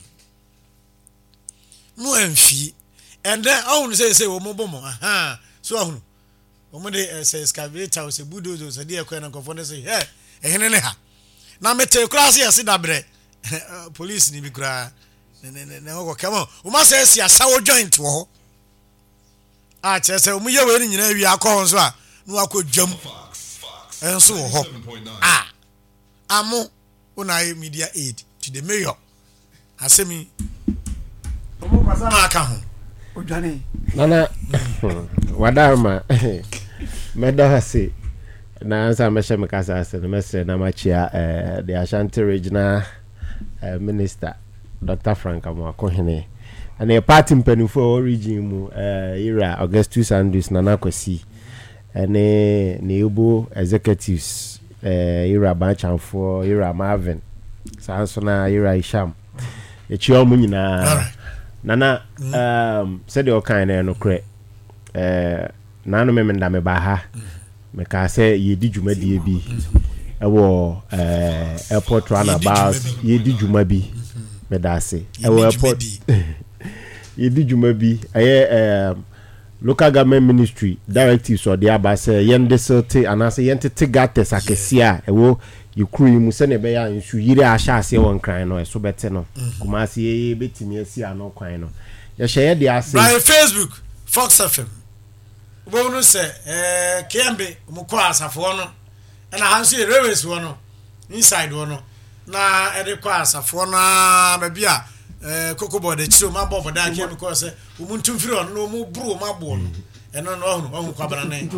[SPEAKER 2] mu enfi and then I say wo mo bo mo aha so ahunu omo de say excavator say bulldozer say dey ekwa na confond say eh ehene ne ha na mete kura say ase dabre police ni bi kura ne go kama o ma say sia sawo joint wo a che say omo ye we ni nyina wi akọ so a no akọdwam enso wo ho amo una media aid to the mayor asemi omo kwasa na aka ho
[SPEAKER 7] odwane nana wadarma medahase na ansa meshe mekasa ase na mesre na machia the Ashanti Regional Minister Dr. Frank Amoakohene and a party mpanufo region mu era Augustus Andrews Nana Kwesi ene Neubo executives era Banchamfo era Marvin Sansona era Isham echio mu nyina nana said the kind no kre nanu me menda me ba ha me ka say yedi dwumadie bi ewo airport runabout yedi dwuma bi me da say ewo airport yedi dwuma bi local government ministry directives or the aba say yende sote anase yente gates akesia ewo yikuru mu se ne be ya nsu yire ahya ase won kran no eso bete no Kumasi ye betimi asi ano kwan no ye hye de ase
[SPEAKER 2] by Facebook Fox FM wonu se KMB mu kwa asafo no na hanso ye railways wono inside wono na ede kwa asafo na ba bia kokobo de chiro ma bobo da KMB ko se umuntu mfiri on no mu buru ma bo no eno no ohunu kwa bana ne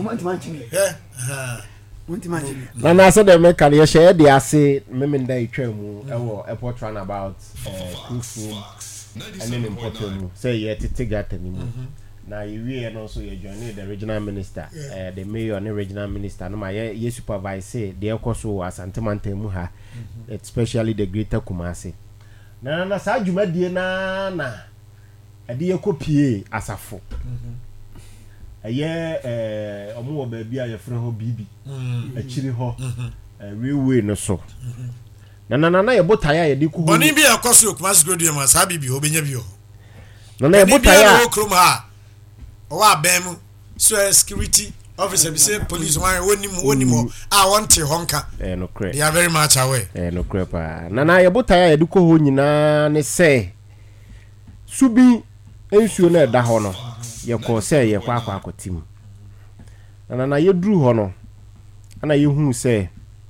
[SPEAKER 7] na say the make can share the ase memenda itwamu ewo airport runabout cruise and then important mu say ye titigata ni mu na yewie no so ye join the regional minister the mayor and regional minister no ma ye supervise say the ekoso Asante Mantam ha especially the greater Kumasi na sa dwumadie na ade ye kopie asafo omo wo ba bia ye frɛ ho bibi akiri ho railway no so na ye botaya ye di ku
[SPEAKER 2] boni bi akoso Kumasi Grodio ma sa bibi ho benya bi ho
[SPEAKER 7] na ye botaya
[SPEAKER 2] ho krom ha o wa bemu so security officer be say police one woni mo want honka
[SPEAKER 7] no cre
[SPEAKER 2] they are very much aware
[SPEAKER 7] no cre pa na ye botaya ye di ko ho nyina ne se subi ensuo na da ho no ye ko se ye kwa akotim na ye dru ho no ana ye hu se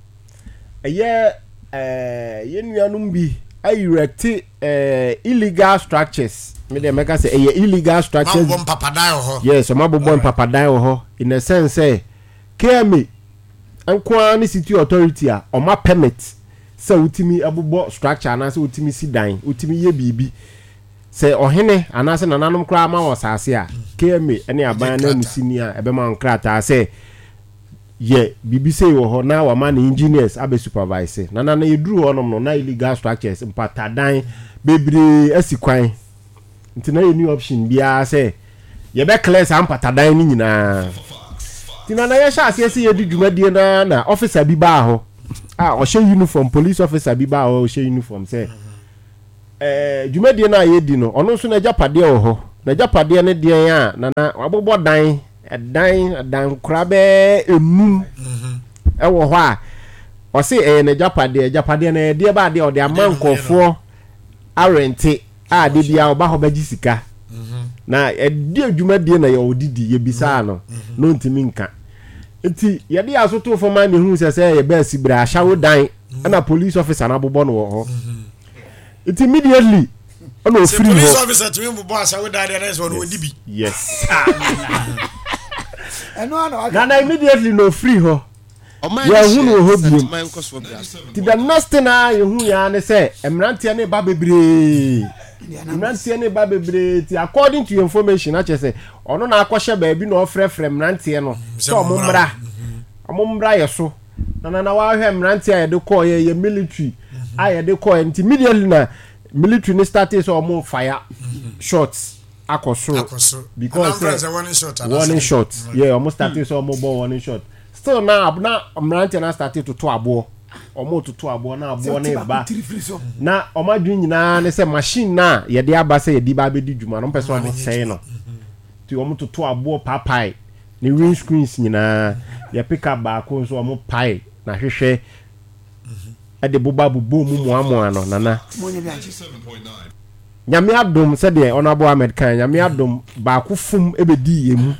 [SPEAKER 7] ye nuanum bi erect illegal structures me dey make say illegal structures
[SPEAKER 2] mabobon papadan ho
[SPEAKER 7] yes mabobon papadan ho in a sense KMA anko ni city authority a o ma permit say utimi abobo structure na say utimi si dan utimi ye bibi say ohene anase nananom kra ma wosase a KMA ene aban na musini a ebe ma nkrata say ye bibi say wo ho na wa man engineers abe supervise na yeduru honom no na illegal structures mpatadan bebre asikwan nti na new option bia say ye be clear am patadan ni nyina tina na ye sha ase ye di dwumadie na officer bi ba ho o she uniform police officer bi ba ho o she uniform say dwumadie na ye di no ono so na japade wo ho na japade ne de a na wabobo dan dan krabe enum ewo ho a o se na japade na de ba de o de amankofo arenti a de bia oba ho baji sika na de adwumadie na ye odidi ye bisa no no ntimi nka enti ye de asoto fo man ne hu se ye ba sibra ashawo dan na police officer na bobo no ho enti immediately ono free ho
[SPEAKER 2] police officer to me bobo ashawo dan na so no odibi
[SPEAKER 7] yes na immediately no free ho ya hu no ho bi ti the next na ye hu ya ne se emrantie ne ba bebre ti according to your information na che se ono na akwahye ba bi na ofrefre emrantie no so omombra ye so na wa hwe emrantie ye de call ye military ye de call nti immediately na military ne started so omo fire shots akoso because warning shot yeah almost started so omo ball warning shot still now emrantie na started to abo omo tutu abo na abo na ba na omadwin nyina ne se machine na ye de aba se ye di ba be di dwuma no pese omo sei no ti omo tutu abo papai ni windscreens screens nyina ye pick up ba ko so omo pai na hwehwe de boba bubu mu ano nana nyame adom se de onabo Ahmed kan nyame adom ba ko fum ebedi yemu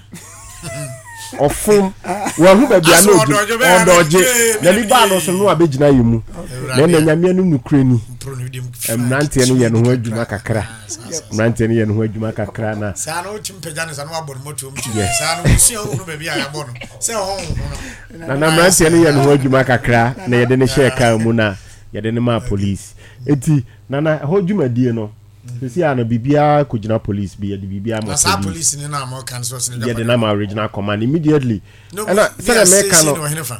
[SPEAKER 7] ofum wa hu ba bia no odoje na li ba no so no abegina yemu na nyame anu nukreni emnante no ye no ho adwuma kakra emnante no ye no ho adwuma kakra na
[SPEAKER 2] sa no timpega ne sa no abon moto mu sa no si ho no ba bia ya bono se ho
[SPEAKER 7] na emnante no ye no ho adwuma kakra na ye de ne share ka mu na ye de ne ma police eti na ho adwumadie no sisi ana bibia kujina police bi de bibia ma
[SPEAKER 2] police ni na mo kan so se
[SPEAKER 7] ne na ma original command immediately and say the make no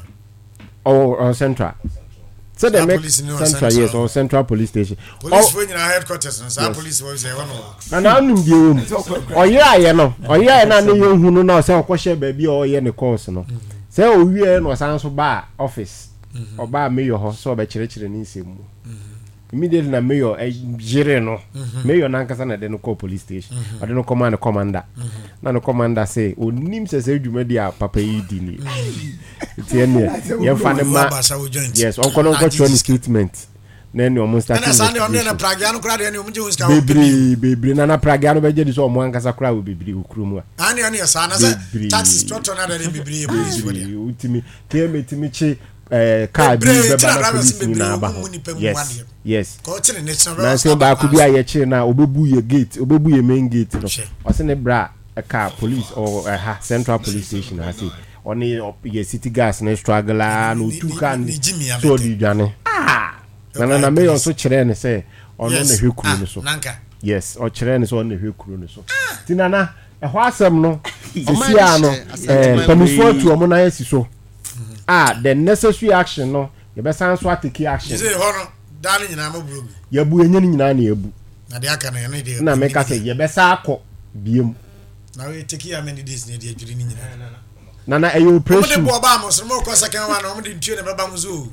[SPEAKER 7] or central say the make central yes or central police station
[SPEAKER 2] police when in headquarters no say police we say one
[SPEAKER 7] and anum die wo oye na ne ye hu no na say okwohye ba bi oye ne course no say owie no san so ba office oba mayor ho so ba kire ni nsemu immediately na mayor jire no mayor na nkasa na de no call police station ade no command commander na no commander say onim se dwumadi a papa yi di ni tiene ye fa ne ma yes on kono ko choni statement na ni omo start
[SPEAKER 2] na sande on na pragiano kra de ni omo je hunska
[SPEAKER 7] bebri na pragiano be je di so omo ankasa kra wo bebri okuru mu
[SPEAKER 2] ani ya sa na say taxi structure na de bebri police for there
[SPEAKER 7] ultimi timi chi car bi be ba na police ni na ba yes na say ba ku bi aye chi na obebu ye gate obebu ye main gate no o se ne bra car police or central police station I say oni ye city gas na struggle no two can so di dwane na me on so kire ne say ono na hwekuru ne so yes o kire ne so ono na hwekuru ne so tinana ho asem no sisia no pamifo tu omo na yesi so the necessary action no ye be san so take action
[SPEAKER 2] say hono dani nyina maburu
[SPEAKER 7] ya bu enye nyina na ebu
[SPEAKER 2] na de aka na de
[SPEAKER 7] na me ka say ye be sa akọ biem
[SPEAKER 2] na we take ya many days na de adwiri ni nyina
[SPEAKER 7] na ayo operation
[SPEAKER 2] mo de bo ba mo so mo ko second one mo de ntue na be ba mo zo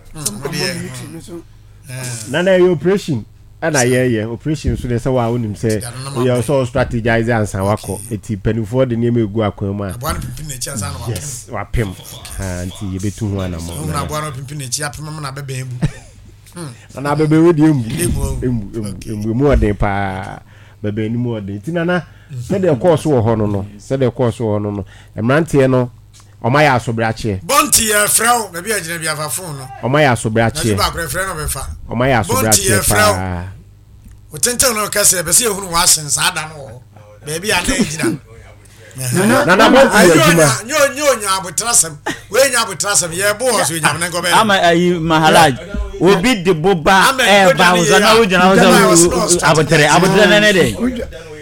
[SPEAKER 7] na ayo operation ana ye operation so de say wa onim say we so strategize ansa wako eti penifo de nem egu akwan mu a
[SPEAKER 2] abwan pimpin na chi ansa na
[SPEAKER 7] yes wa pem anti ye betu ho ana mo
[SPEAKER 2] na abwan pimpin na chi apem na bebe ebu
[SPEAKER 7] na bebe we de embu mu odin pa bebe ni mu odin tinana se de course wo ho no emrantie no omaya asobrache
[SPEAKER 2] bonti e frau na bi agina bi afa phone no
[SPEAKER 7] omaya asobrache
[SPEAKER 2] na ba kre frau no be fa
[SPEAKER 7] omaya asobrache pa
[SPEAKER 2] o tenten no kase be se ehunu wa sen sa da no be bi ana agina
[SPEAKER 7] na bonti e juma
[SPEAKER 2] nyo abutrasem we nya abutrasem ye bo so nya na ngobe
[SPEAKER 8] ama ayi maharaj obi de boba e ba uza na ujina uza abutre na ne de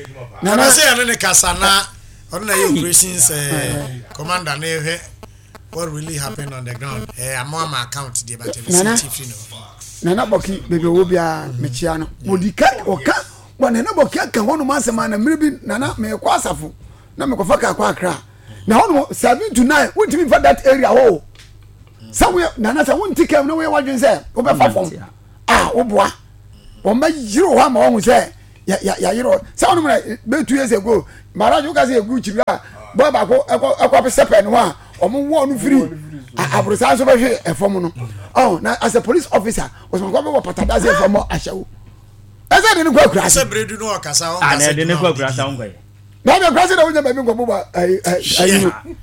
[SPEAKER 2] na say ene ne kasa na ona ye operations commander na ehe what really happened on the ground. I'm on my account there, but
[SPEAKER 9] Nana Boki, baby, will be a Michiano. Would you cut or cut? When Nana Boki can one master man and maybe Nana may quasafu. Namaka Quakra. Now, 7 to 9, what do you mean for that area? Oh, somewhere Nana, I won't take care of no way what you say. Over phone. Ah, oh boy. Or my 0 1 on say. Yeah, you know, some of them 2 years ago, Marajo got a good child. Bob, I got a separate one. Or one free. I was also a former. Oh, now as a police officer, was my government Patadazi for more Ashaw. As I didn't go grass, I didn't go grass. I didn't go grass. Now the president of the baby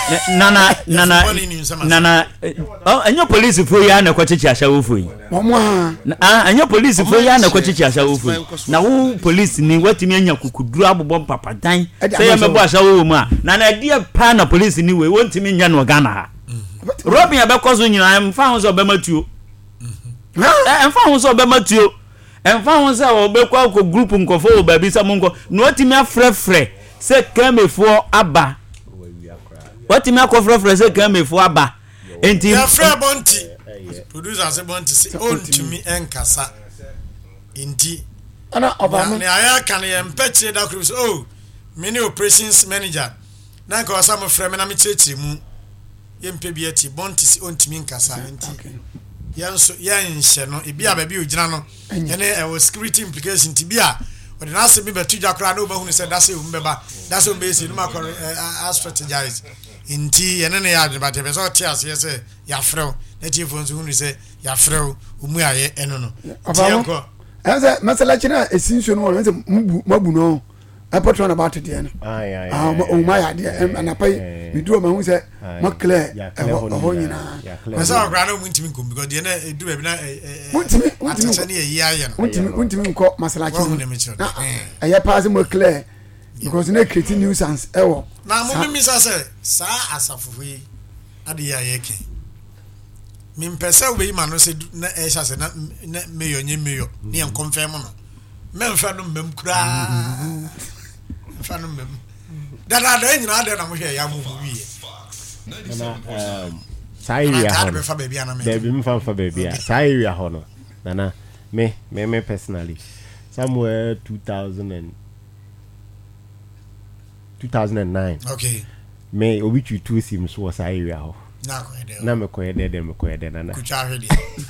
[SPEAKER 8] Nana. Oh, and your police for Yana Kochicha Shawufu. And your police for Yana Kochicha Shawufu. Now, police knew what you mean you could grab bomb Papa Dine. Say, I'm a boss, Nana, dear pan of police knew we want to mean Yanogana. Robbing about causing you, I am found so Bematio. And found so Bematio. And found so Bequaco group and Kofo, baby, Samungo, not in your fre, say, came before Abba. What you make of reference came before Abba. And your friend Bonti producers want to say, own to me and Cassa. Indeed, I can empathy that cruise. Oh, many operations manager. Now, because I'm a friend, and I'm a church. MPBT Bontis own to me and Cassa. Yan so yan sheno, it be a baby with Jano, and there was security implication to be a. But the answer me, but to Jack Rano, who said that's it, remember, that's what basically strategize. In tea and any other, but if it's all tears, yes, Yafro, native ones who say Yafro, Umuya, and no. As a Masalachina, a single one, Mabuno, I put on about it. Oh, my idea, and I pay, we do a man who said, Maclay, I saw a grand winter because you do a call Masalachina. I have passed Maclay. Because no creating nuisance ewo na mo mi sa say sa asafuwe ade ya yeke mi mpese we ma no se na e sha se na meyo nye meyo ni en confirm no me mfa no mem kura mfa no mem dada da nyina ade na mo hwe ya mo wiye na sai ria ho no baby mfa baby ya sai ria ho no na me personally somewhere 2009. Okay. Me obitu two sims was area ho. Na me ko ede na. Kucha hede.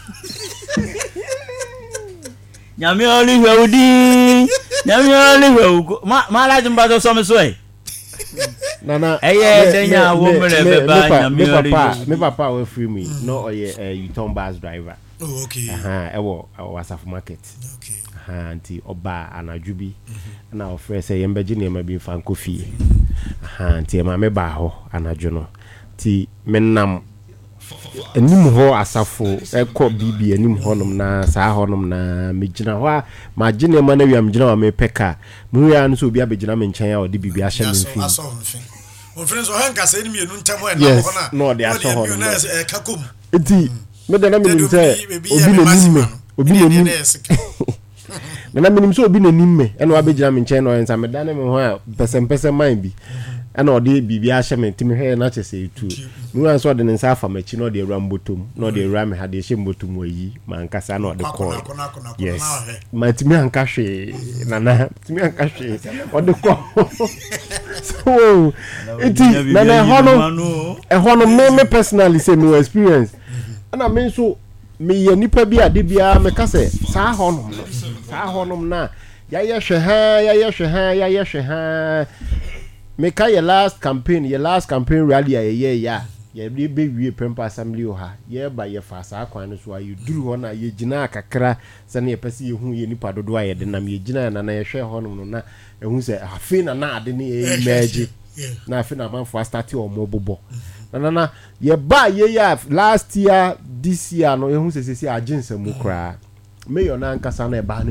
[SPEAKER 8] Nyame oli hwudi. Nyame oli hwu. Ma la jumba so me so e. Nana. Eye denya wo mere beba nyame oli. Me papa we free me. No oye you turn bus driver. Oh okay. Ewo Wasaf market. Okay. Anti oba anadwubi na ofre say yembeji ne ma bi fan kofi anti ma me ba ho anadwo no ti menam enim ho asafo ekọ bibi enim honom na saa honom na megina ho ma gine ma na wiam gina wa me peka mu ya no so obi abegina me nchen ya odi bibi ahye me fi o friends o hanka say ni enu ntam ho na ho na no de aso ho na kakom enti me de na me say obi na nim na minim so obi na nimme ena wa begina me nchen no ensa me dane me ho a pese man bi ena odi bibi ahye me timi he na chese tu mu an so de nsa afa machi no de rambotom no de ram ha de hye mbotom wayi man kasa na odi ko yes ma timi anka hwe na timi anka hwe odi ko so eti na hono me personally say no experience ana me so me ye nipa bi ade bia me ka se saa honom na ya hwe ha me ka ye last campaign rally ya be wie Pempa assembly o ha ye ba ye fa saa kwan no so ayu duru ho na ye gina kakra se na ye pese ye hu ye nipa dodo aye de na me gina na ye hwe honom no na ehun se afi na ade ne e meji na afi na manfo start o mo bobo na ye ba ye ya last year this year no ehun se agency mu kra mayor na nkasa na e ba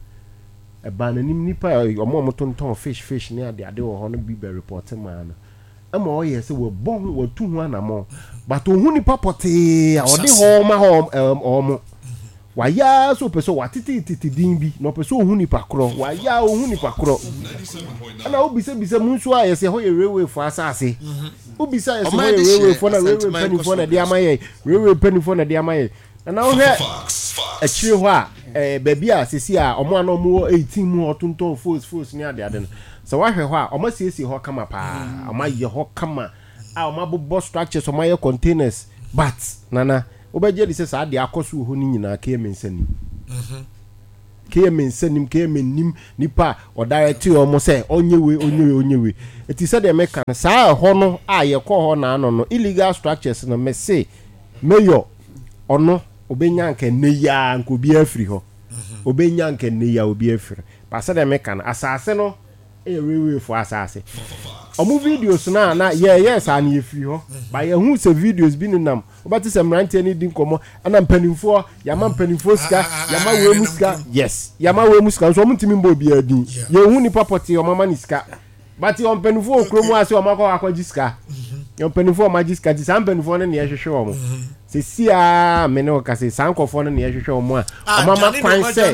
[SPEAKER 8] nanim nipa omo tonton fish ne ade wo ho no bi be reporting man ama o ye se we bon we tu hu anamo but ohun nipa pote a ode ho ma ho omo
[SPEAKER 7] waya so peso watiti din bi no peso ohun nipa kro waya ohun nipa kro ana obise munso a yese ho ye railway for asase obise yese ho ye railway for na railway penny for na de amaye railway penny for na de amaye na ho he akire ho a baby a sisi a omo ana omo 18 mu otonton force ni ade no so wahwe ho a omo siesie ho kama pa omo ye ho kama a omo bobo structures omo ye containers but nana obeje dise sa ade akoso ho ni nyina ka yemensanim kemennim nipa o direct omo se onyewe eti se de meka sa ho no a ye kɔ ho na ano no illegal structures no me se mayor ono obenya nke neya nko bi afiri ho obenya nke neya obi afiri pa se de meka na asase no railway for asase omo videos na yes an ye free ho ba ye hu se videos bi ninam obati se mrante ni din komo ana mpanimfo yama mpanimfo ska yama we muska yes yama we muska so mutimi mbo bi adin ye hu ni papoti o mama ni ska bati on mpanimfo okromu ase o mako akwaji ska yo mpanimfo magiska ti sam mpanimfo ne ye hwehwe o mo se sia me ne o ka se sankofo ne ye hwehwe o mo a o mama kwan se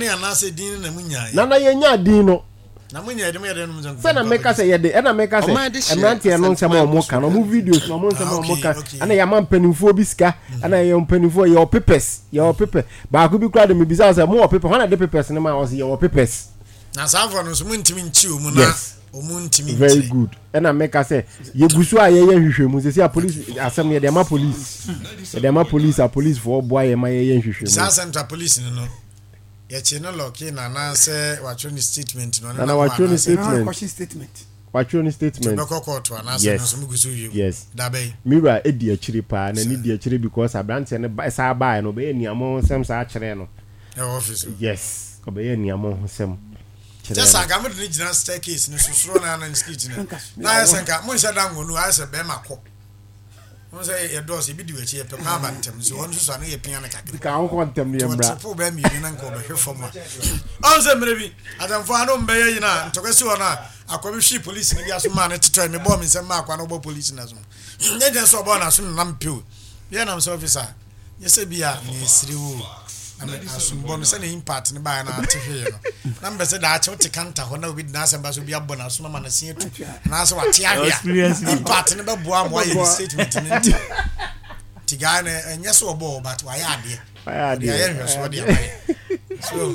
[SPEAKER 7] na ye nya din no na munya edem yede no muzangu sana meka se yede na meka se emrantie no nsema omo ka no mu videos no mo nsema omo ka ana ya mampanimfo biska ana ya mampanimfo ya opepes ba ku bi kra de me bisa se mo opepes wana de pepes ne ma o se ya opepes
[SPEAKER 2] na sanfo no so mu ntimi nchi o mu na o mu ntimi
[SPEAKER 7] very good na meka se ye gusu a ye hwehwe mu se police asem ye de ma police a police for boy ye ma ye hwehwe mu
[SPEAKER 2] sa central police no ya chino loki na na se wachoni statement no
[SPEAKER 7] na wachoni statement
[SPEAKER 2] wachoni statement beko court na se no so gusu yu
[SPEAKER 7] yes
[SPEAKER 2] dabe
[SPEAKER 7] mira edi akiri pa na ni di akiri because abrante ne sa ba no be niamo sem sa akire no
[SPEAKER 2] office
[SPEAKER 7] yes ko be niamo sem
[SPEAKER 2] just aga me ni gina staircase ni susuro na na skit na ya senka mo nsa dango no ase be makọ mo say e do se bi di wechi e pe pa ba ntem so won so na ye pia na kakri
[SPEAKER 7] ka won ko ntem ni mbra
[SPEAKER 2] po be mi na nko be hwefo ma on se mre bi atamfo anu mbe ye na ntokesi wona akobi police ni bi aso ma na titoi me bo mi se ma akwa no bo police na so nye je so bo na so na mpio ye na so officer ye se bia ni siriwo asumbo no se na impact ni ba na atihwe no na mbe se da ache utikanta ho na obi na asamba so bia bo na so na ma na sie tu na so wate ahia impact ni be bo am wa ye statement ni tigane enye so bo but wa ya ade ya ye so de ya so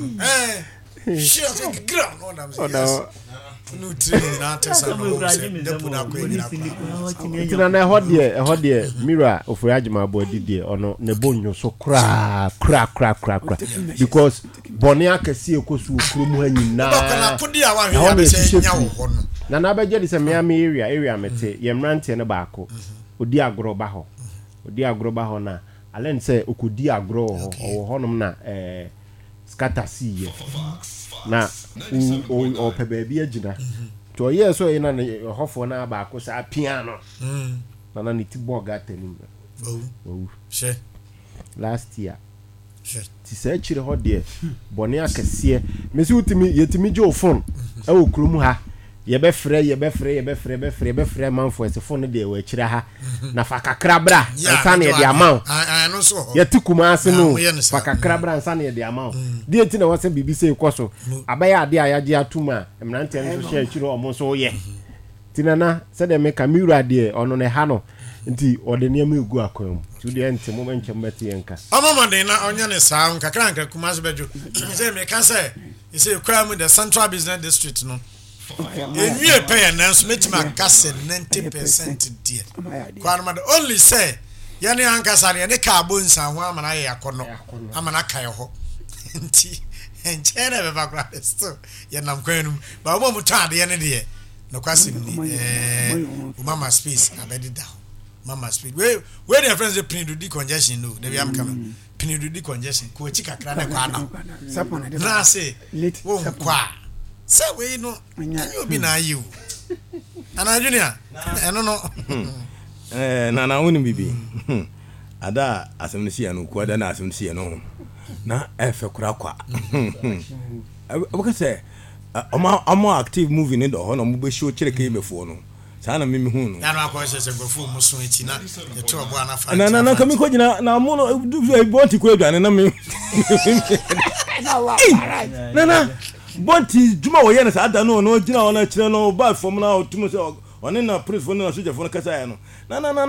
[SPEAKER 2] shit ground on am so no training na tesa no depo na ko ni
[SPEAKER 7] tina na hodie mira ofurajima bo didie ono ne bonyo so kra because boni akasi ekosu okromu hanyina
[SPEAKER 2] na kodi a wa hwe ya be se nya wo ho no
[SPEAKER 7] na beje di se Miami area mete ye mrante ne baako odi agro ba ho na alen se okodi agro ho honom na scatter see na o pe baby agina to ye so ina na hofo na baako sa piano na ni tibo gatanim
[SPEAKER 2] she
[SPEAKER 7] last year ti se chire ho de bone akase mesi utimi yetimi je phone e wo krum ha ye be frɛ manfo ese phone de we chire ha na fakakra bra nsa na de amount
[SPEAKER 2] no so
[SPEAKER 7] ye tikuma ase no fakakra bra nsa na de amount de enti na wose bibi se ikoso abaya ade ayaje atuma emrante no share chire omo so ye tinana se de me kamera de ono ne ha no nti ode ne am egu akwam tu de enti mo menche mbeti enka
[SPEAKER 2] omo de na onye ne saa nkakra nka kuma so bejo se me kan se ise kwa mu the central business district no enwie pay na so metima kase 90% die kwa na only say yani ankasa ne ka bonsa ho amana ye yakono amana kai ho nti enchere be bakra so ye nam kwanu ba mo mutade ye ne de no kwase ni mama space abedi da mama space we their friends pin do the congestion no they am coming pin do the congestion ko chi kakra na kwa na say wo kwa say we no you be na you ana junior eno no
[SPEAKER 4] na woni bibi ada asemnisi anu ko ada na asemnisi anu na efe kura kwa abaka say omo active movie ni do ho no mo be show chire ke mefo no sana mimi hu no
[SPEAKER 2] na no akọ se gofo mu so eti na eto obo ana fa
[SPEAKER 4] na kami ko gina na mu no bonti ko aduane na me na bonti juma wo ye na sa da no gina wona kire no ba fom na otum se one na prince fo na soja fo kasa ya no na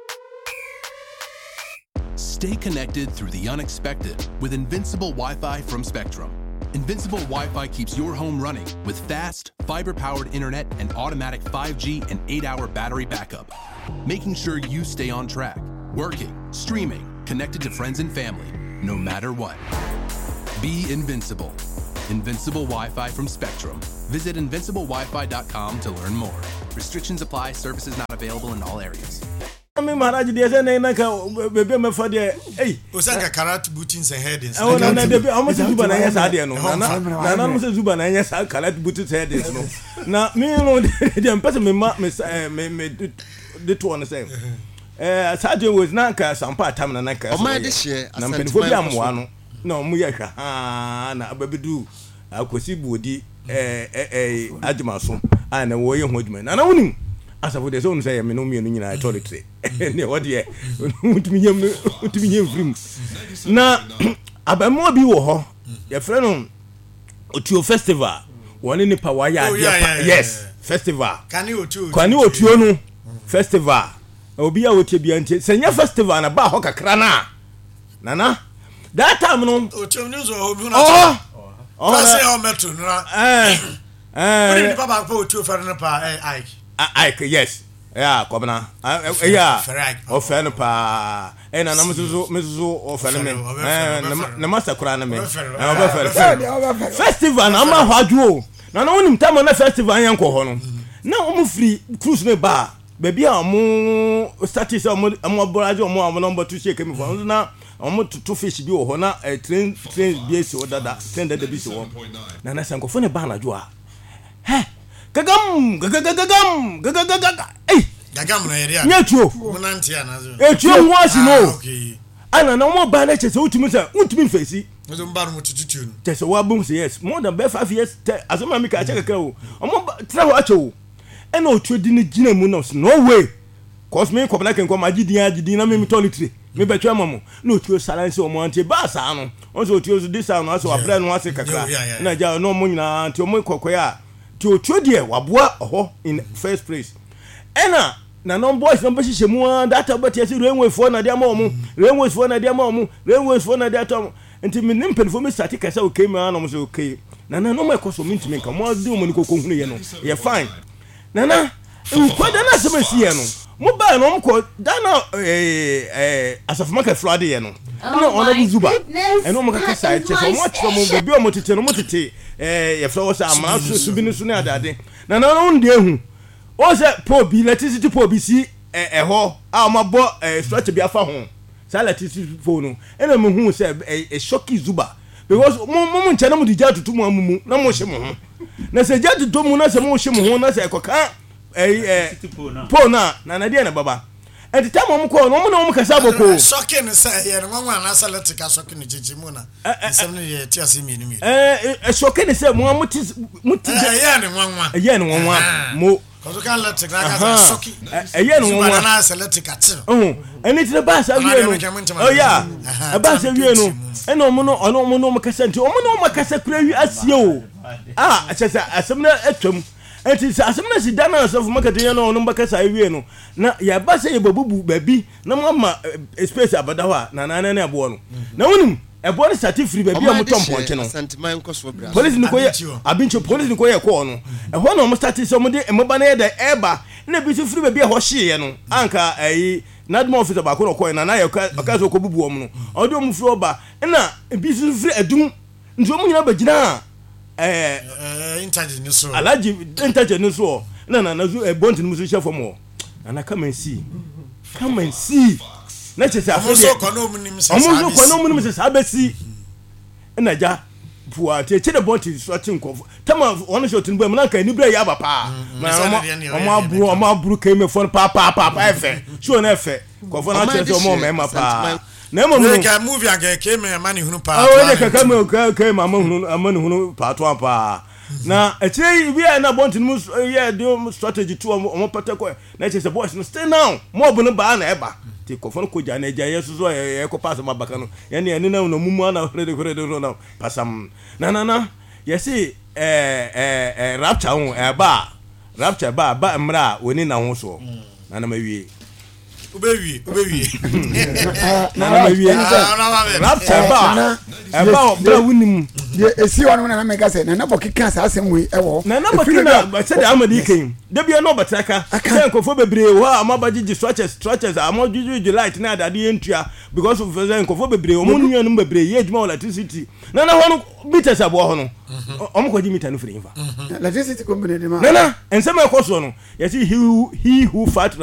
[SPEAKER 11] Stay connected through the unexpected with Invincible Wi-Fi from Spectrum. Invincible Wi-Fi keeps your home running with fast, fiber-powered internet and automatic 5G and 8-hour battery backup, making sure you stay on track, working, streaming, connected to friends and family, no matter what. Be invincible. Invincible Wi-Fi from Spectrum. Visit invinciblewifi.com to learn more. Restrictions apply. Services not available in all areas.
[SPEAKER 4] Me Maharaji dey say na ka bebe me for there
[SPEAKER 2] Osaka karat bootings and headings
[SPEAKER 4] na dey almost zuba na yesa dey no na mo se zuba na yesa karat bootings headings no na me no dey person me de to on say Sadio was na ka sampa tam na ka
[SPEAKER 5] o ma de hye
[SPEAKER 4] na mpenfo bi amwa no na mo ye hwa na ababedu akosi buodi adwuma so na wo ye ho adwuma na wonim asafo de so no say me no mienu nyina toiletry ne wode mutumi nyem frim na abamo bi wo ho ye frɛ no otuo festival woni ni power ya yes festival kwani otuo no festival obi ya wotie bia ntie senya festival na ba ho kakra na that time no
[SPEAKER 2] otuo no zo obi na say o metro na ni baba ko otuo fa na pa
[SPEAKER 4] Ike yes yeah kobna yeah offer pa na mezo offer me na master kura na me festival na ma hwadwo na wonim tam na festival yan ko ho no na omu free cruise ne ba baby a omu status omu boraje omu number 2 shake me for na omu to fish bi wo ho na train bi esi odada train da bi si wo na sanko fo ne ba na jo a gagam
[SPEAKER 2] gagam na area
[SPEAKER 4] nyetuo
[SPEAKER 2] munantia na zo
[SPEAKER 4] etuo nwasi no ana na mo ba na chese utumi fesi
[SPEAKER 2] zo mbaru mutututu no
[SPEAKER 4] chese wa bum say yes more than 5 years asoma mi ka cheka o omo tra ho acho ena otuo di ni gina mu no way cause me ko black enko magidi na me toiletry me betwa mamo na otuo silence o mo antie ba sa no on so otuo so this no aso abra no ase kakra na ja no mo nyina antie o mo kokoya to die waboa oho in first place ena na non boys no behihye mu that about yes rainway for na dia ma omu rainway for na dia ma omu rainway for na dia tom enti me nimpen for me start kasa o kai ma na mo so okay na no me koso mintimi nka mo de mo ni kokko hunu ye no ye fine na nkwada na se mesi ye no mo ba no mo ko dana asaf market flood ye no na ona buzuba eno mo kaka sai che so mo tro mo bebi o mo tete no mo tete ye flo sa ama so bi ni so na adade na no ndi ehu o se po bi electricity po bi si ho a ma bo structure bi afa ho sa electricity po no ena mo hu se shocky zuba because mo nche na mo dija tutu mo amumu na mo hye mo ho na se ja tutu mo na se mo hye mo ho na se ekoka po na dia na baba enti tamo mo ko no mo na mo kasa boko
[SPEAKER 2] shocky ne say ye no nwa na electrical shocky ne jijimu na sem ne ye ti ase mi ni
[SPEAKER 4] shocky ne say mo muti ye ne nwa mo
[SPEAKER 2] kozo kan electric na kasa shocky
[SPEAKER 4] ye ne nwa
[SPEAKER 2] na electrical ti
[SPEAKER 4] eni ti ba sa wie no yeah ba sa wie no eno mo no mo kasa nti o mo no mo kasa kura wi asie o achesa asem na atwam enti asem na si dana asofo makati no no mbakasa wie no na ya ba se ye babubu babi na mama space abada ho na ebo no na wonim ebo no sati free babi am tomponche no police ni ko ye abincho police ni ko ye ko no ho no mo start so mo de emba na ye da eba na bi free babi ho hye no anka nadmo officer ba ko no ko na ye ka so ko bubu om no odo mu free oba na bi free adum nzo mu nyina bagina
[SPEAKER 2] interject ni so
[SPEAKER 4] alaji interject ni so na zo bonti ni muso chefo mo na come and see na chese afọ
[SPEAKER 2] so ko no mu ni mse
[SPEAKER 4] omo ko no mu ni mse sabesi na ja puwa te che de bonti so tinko tama ono shot ni bu na ka ni bra ya ba pa omo aburu kai me fon pa efe so na efe ko fon na chese omo me ma pa na mo no
[SPEAKER 2] ka movie aga ke me mani hunu pa
[SPEAKER 4] o de ka me ka ma hunu amani hunu pa to pa na eche we are na want no yeah do strategy to omo patakwa na eche say boys no stay now mob no ba na eba ti ko fon ko ja na eja yeso so e ko pass ma baka no ye ne na no mumu na hore no pasam na yesi rapture on eba rapture ba mra woni na ho so na mawie
[SPEAKER 2] ubewie
[SPEAKER 1] na mawie
[SPEAKER 4] rapture ba bra wunim
[SPEAKER 9] de esi wonu na mega say na bo kika sa asem we ewo
[SPEAKER 4] na bo kika say de amadi ken de bia no bataka say nkofo bebre wo amabagigi structures amagigi light na adade entua because of nkofo bebre omo nuanu bebre ye adwuma electricity na hono meters abo hono omo kwaji meter no free fa
[SPEAKER 9] electricity company de ma
[SPEAKER 4] na ensema ekoso no yesi he who fat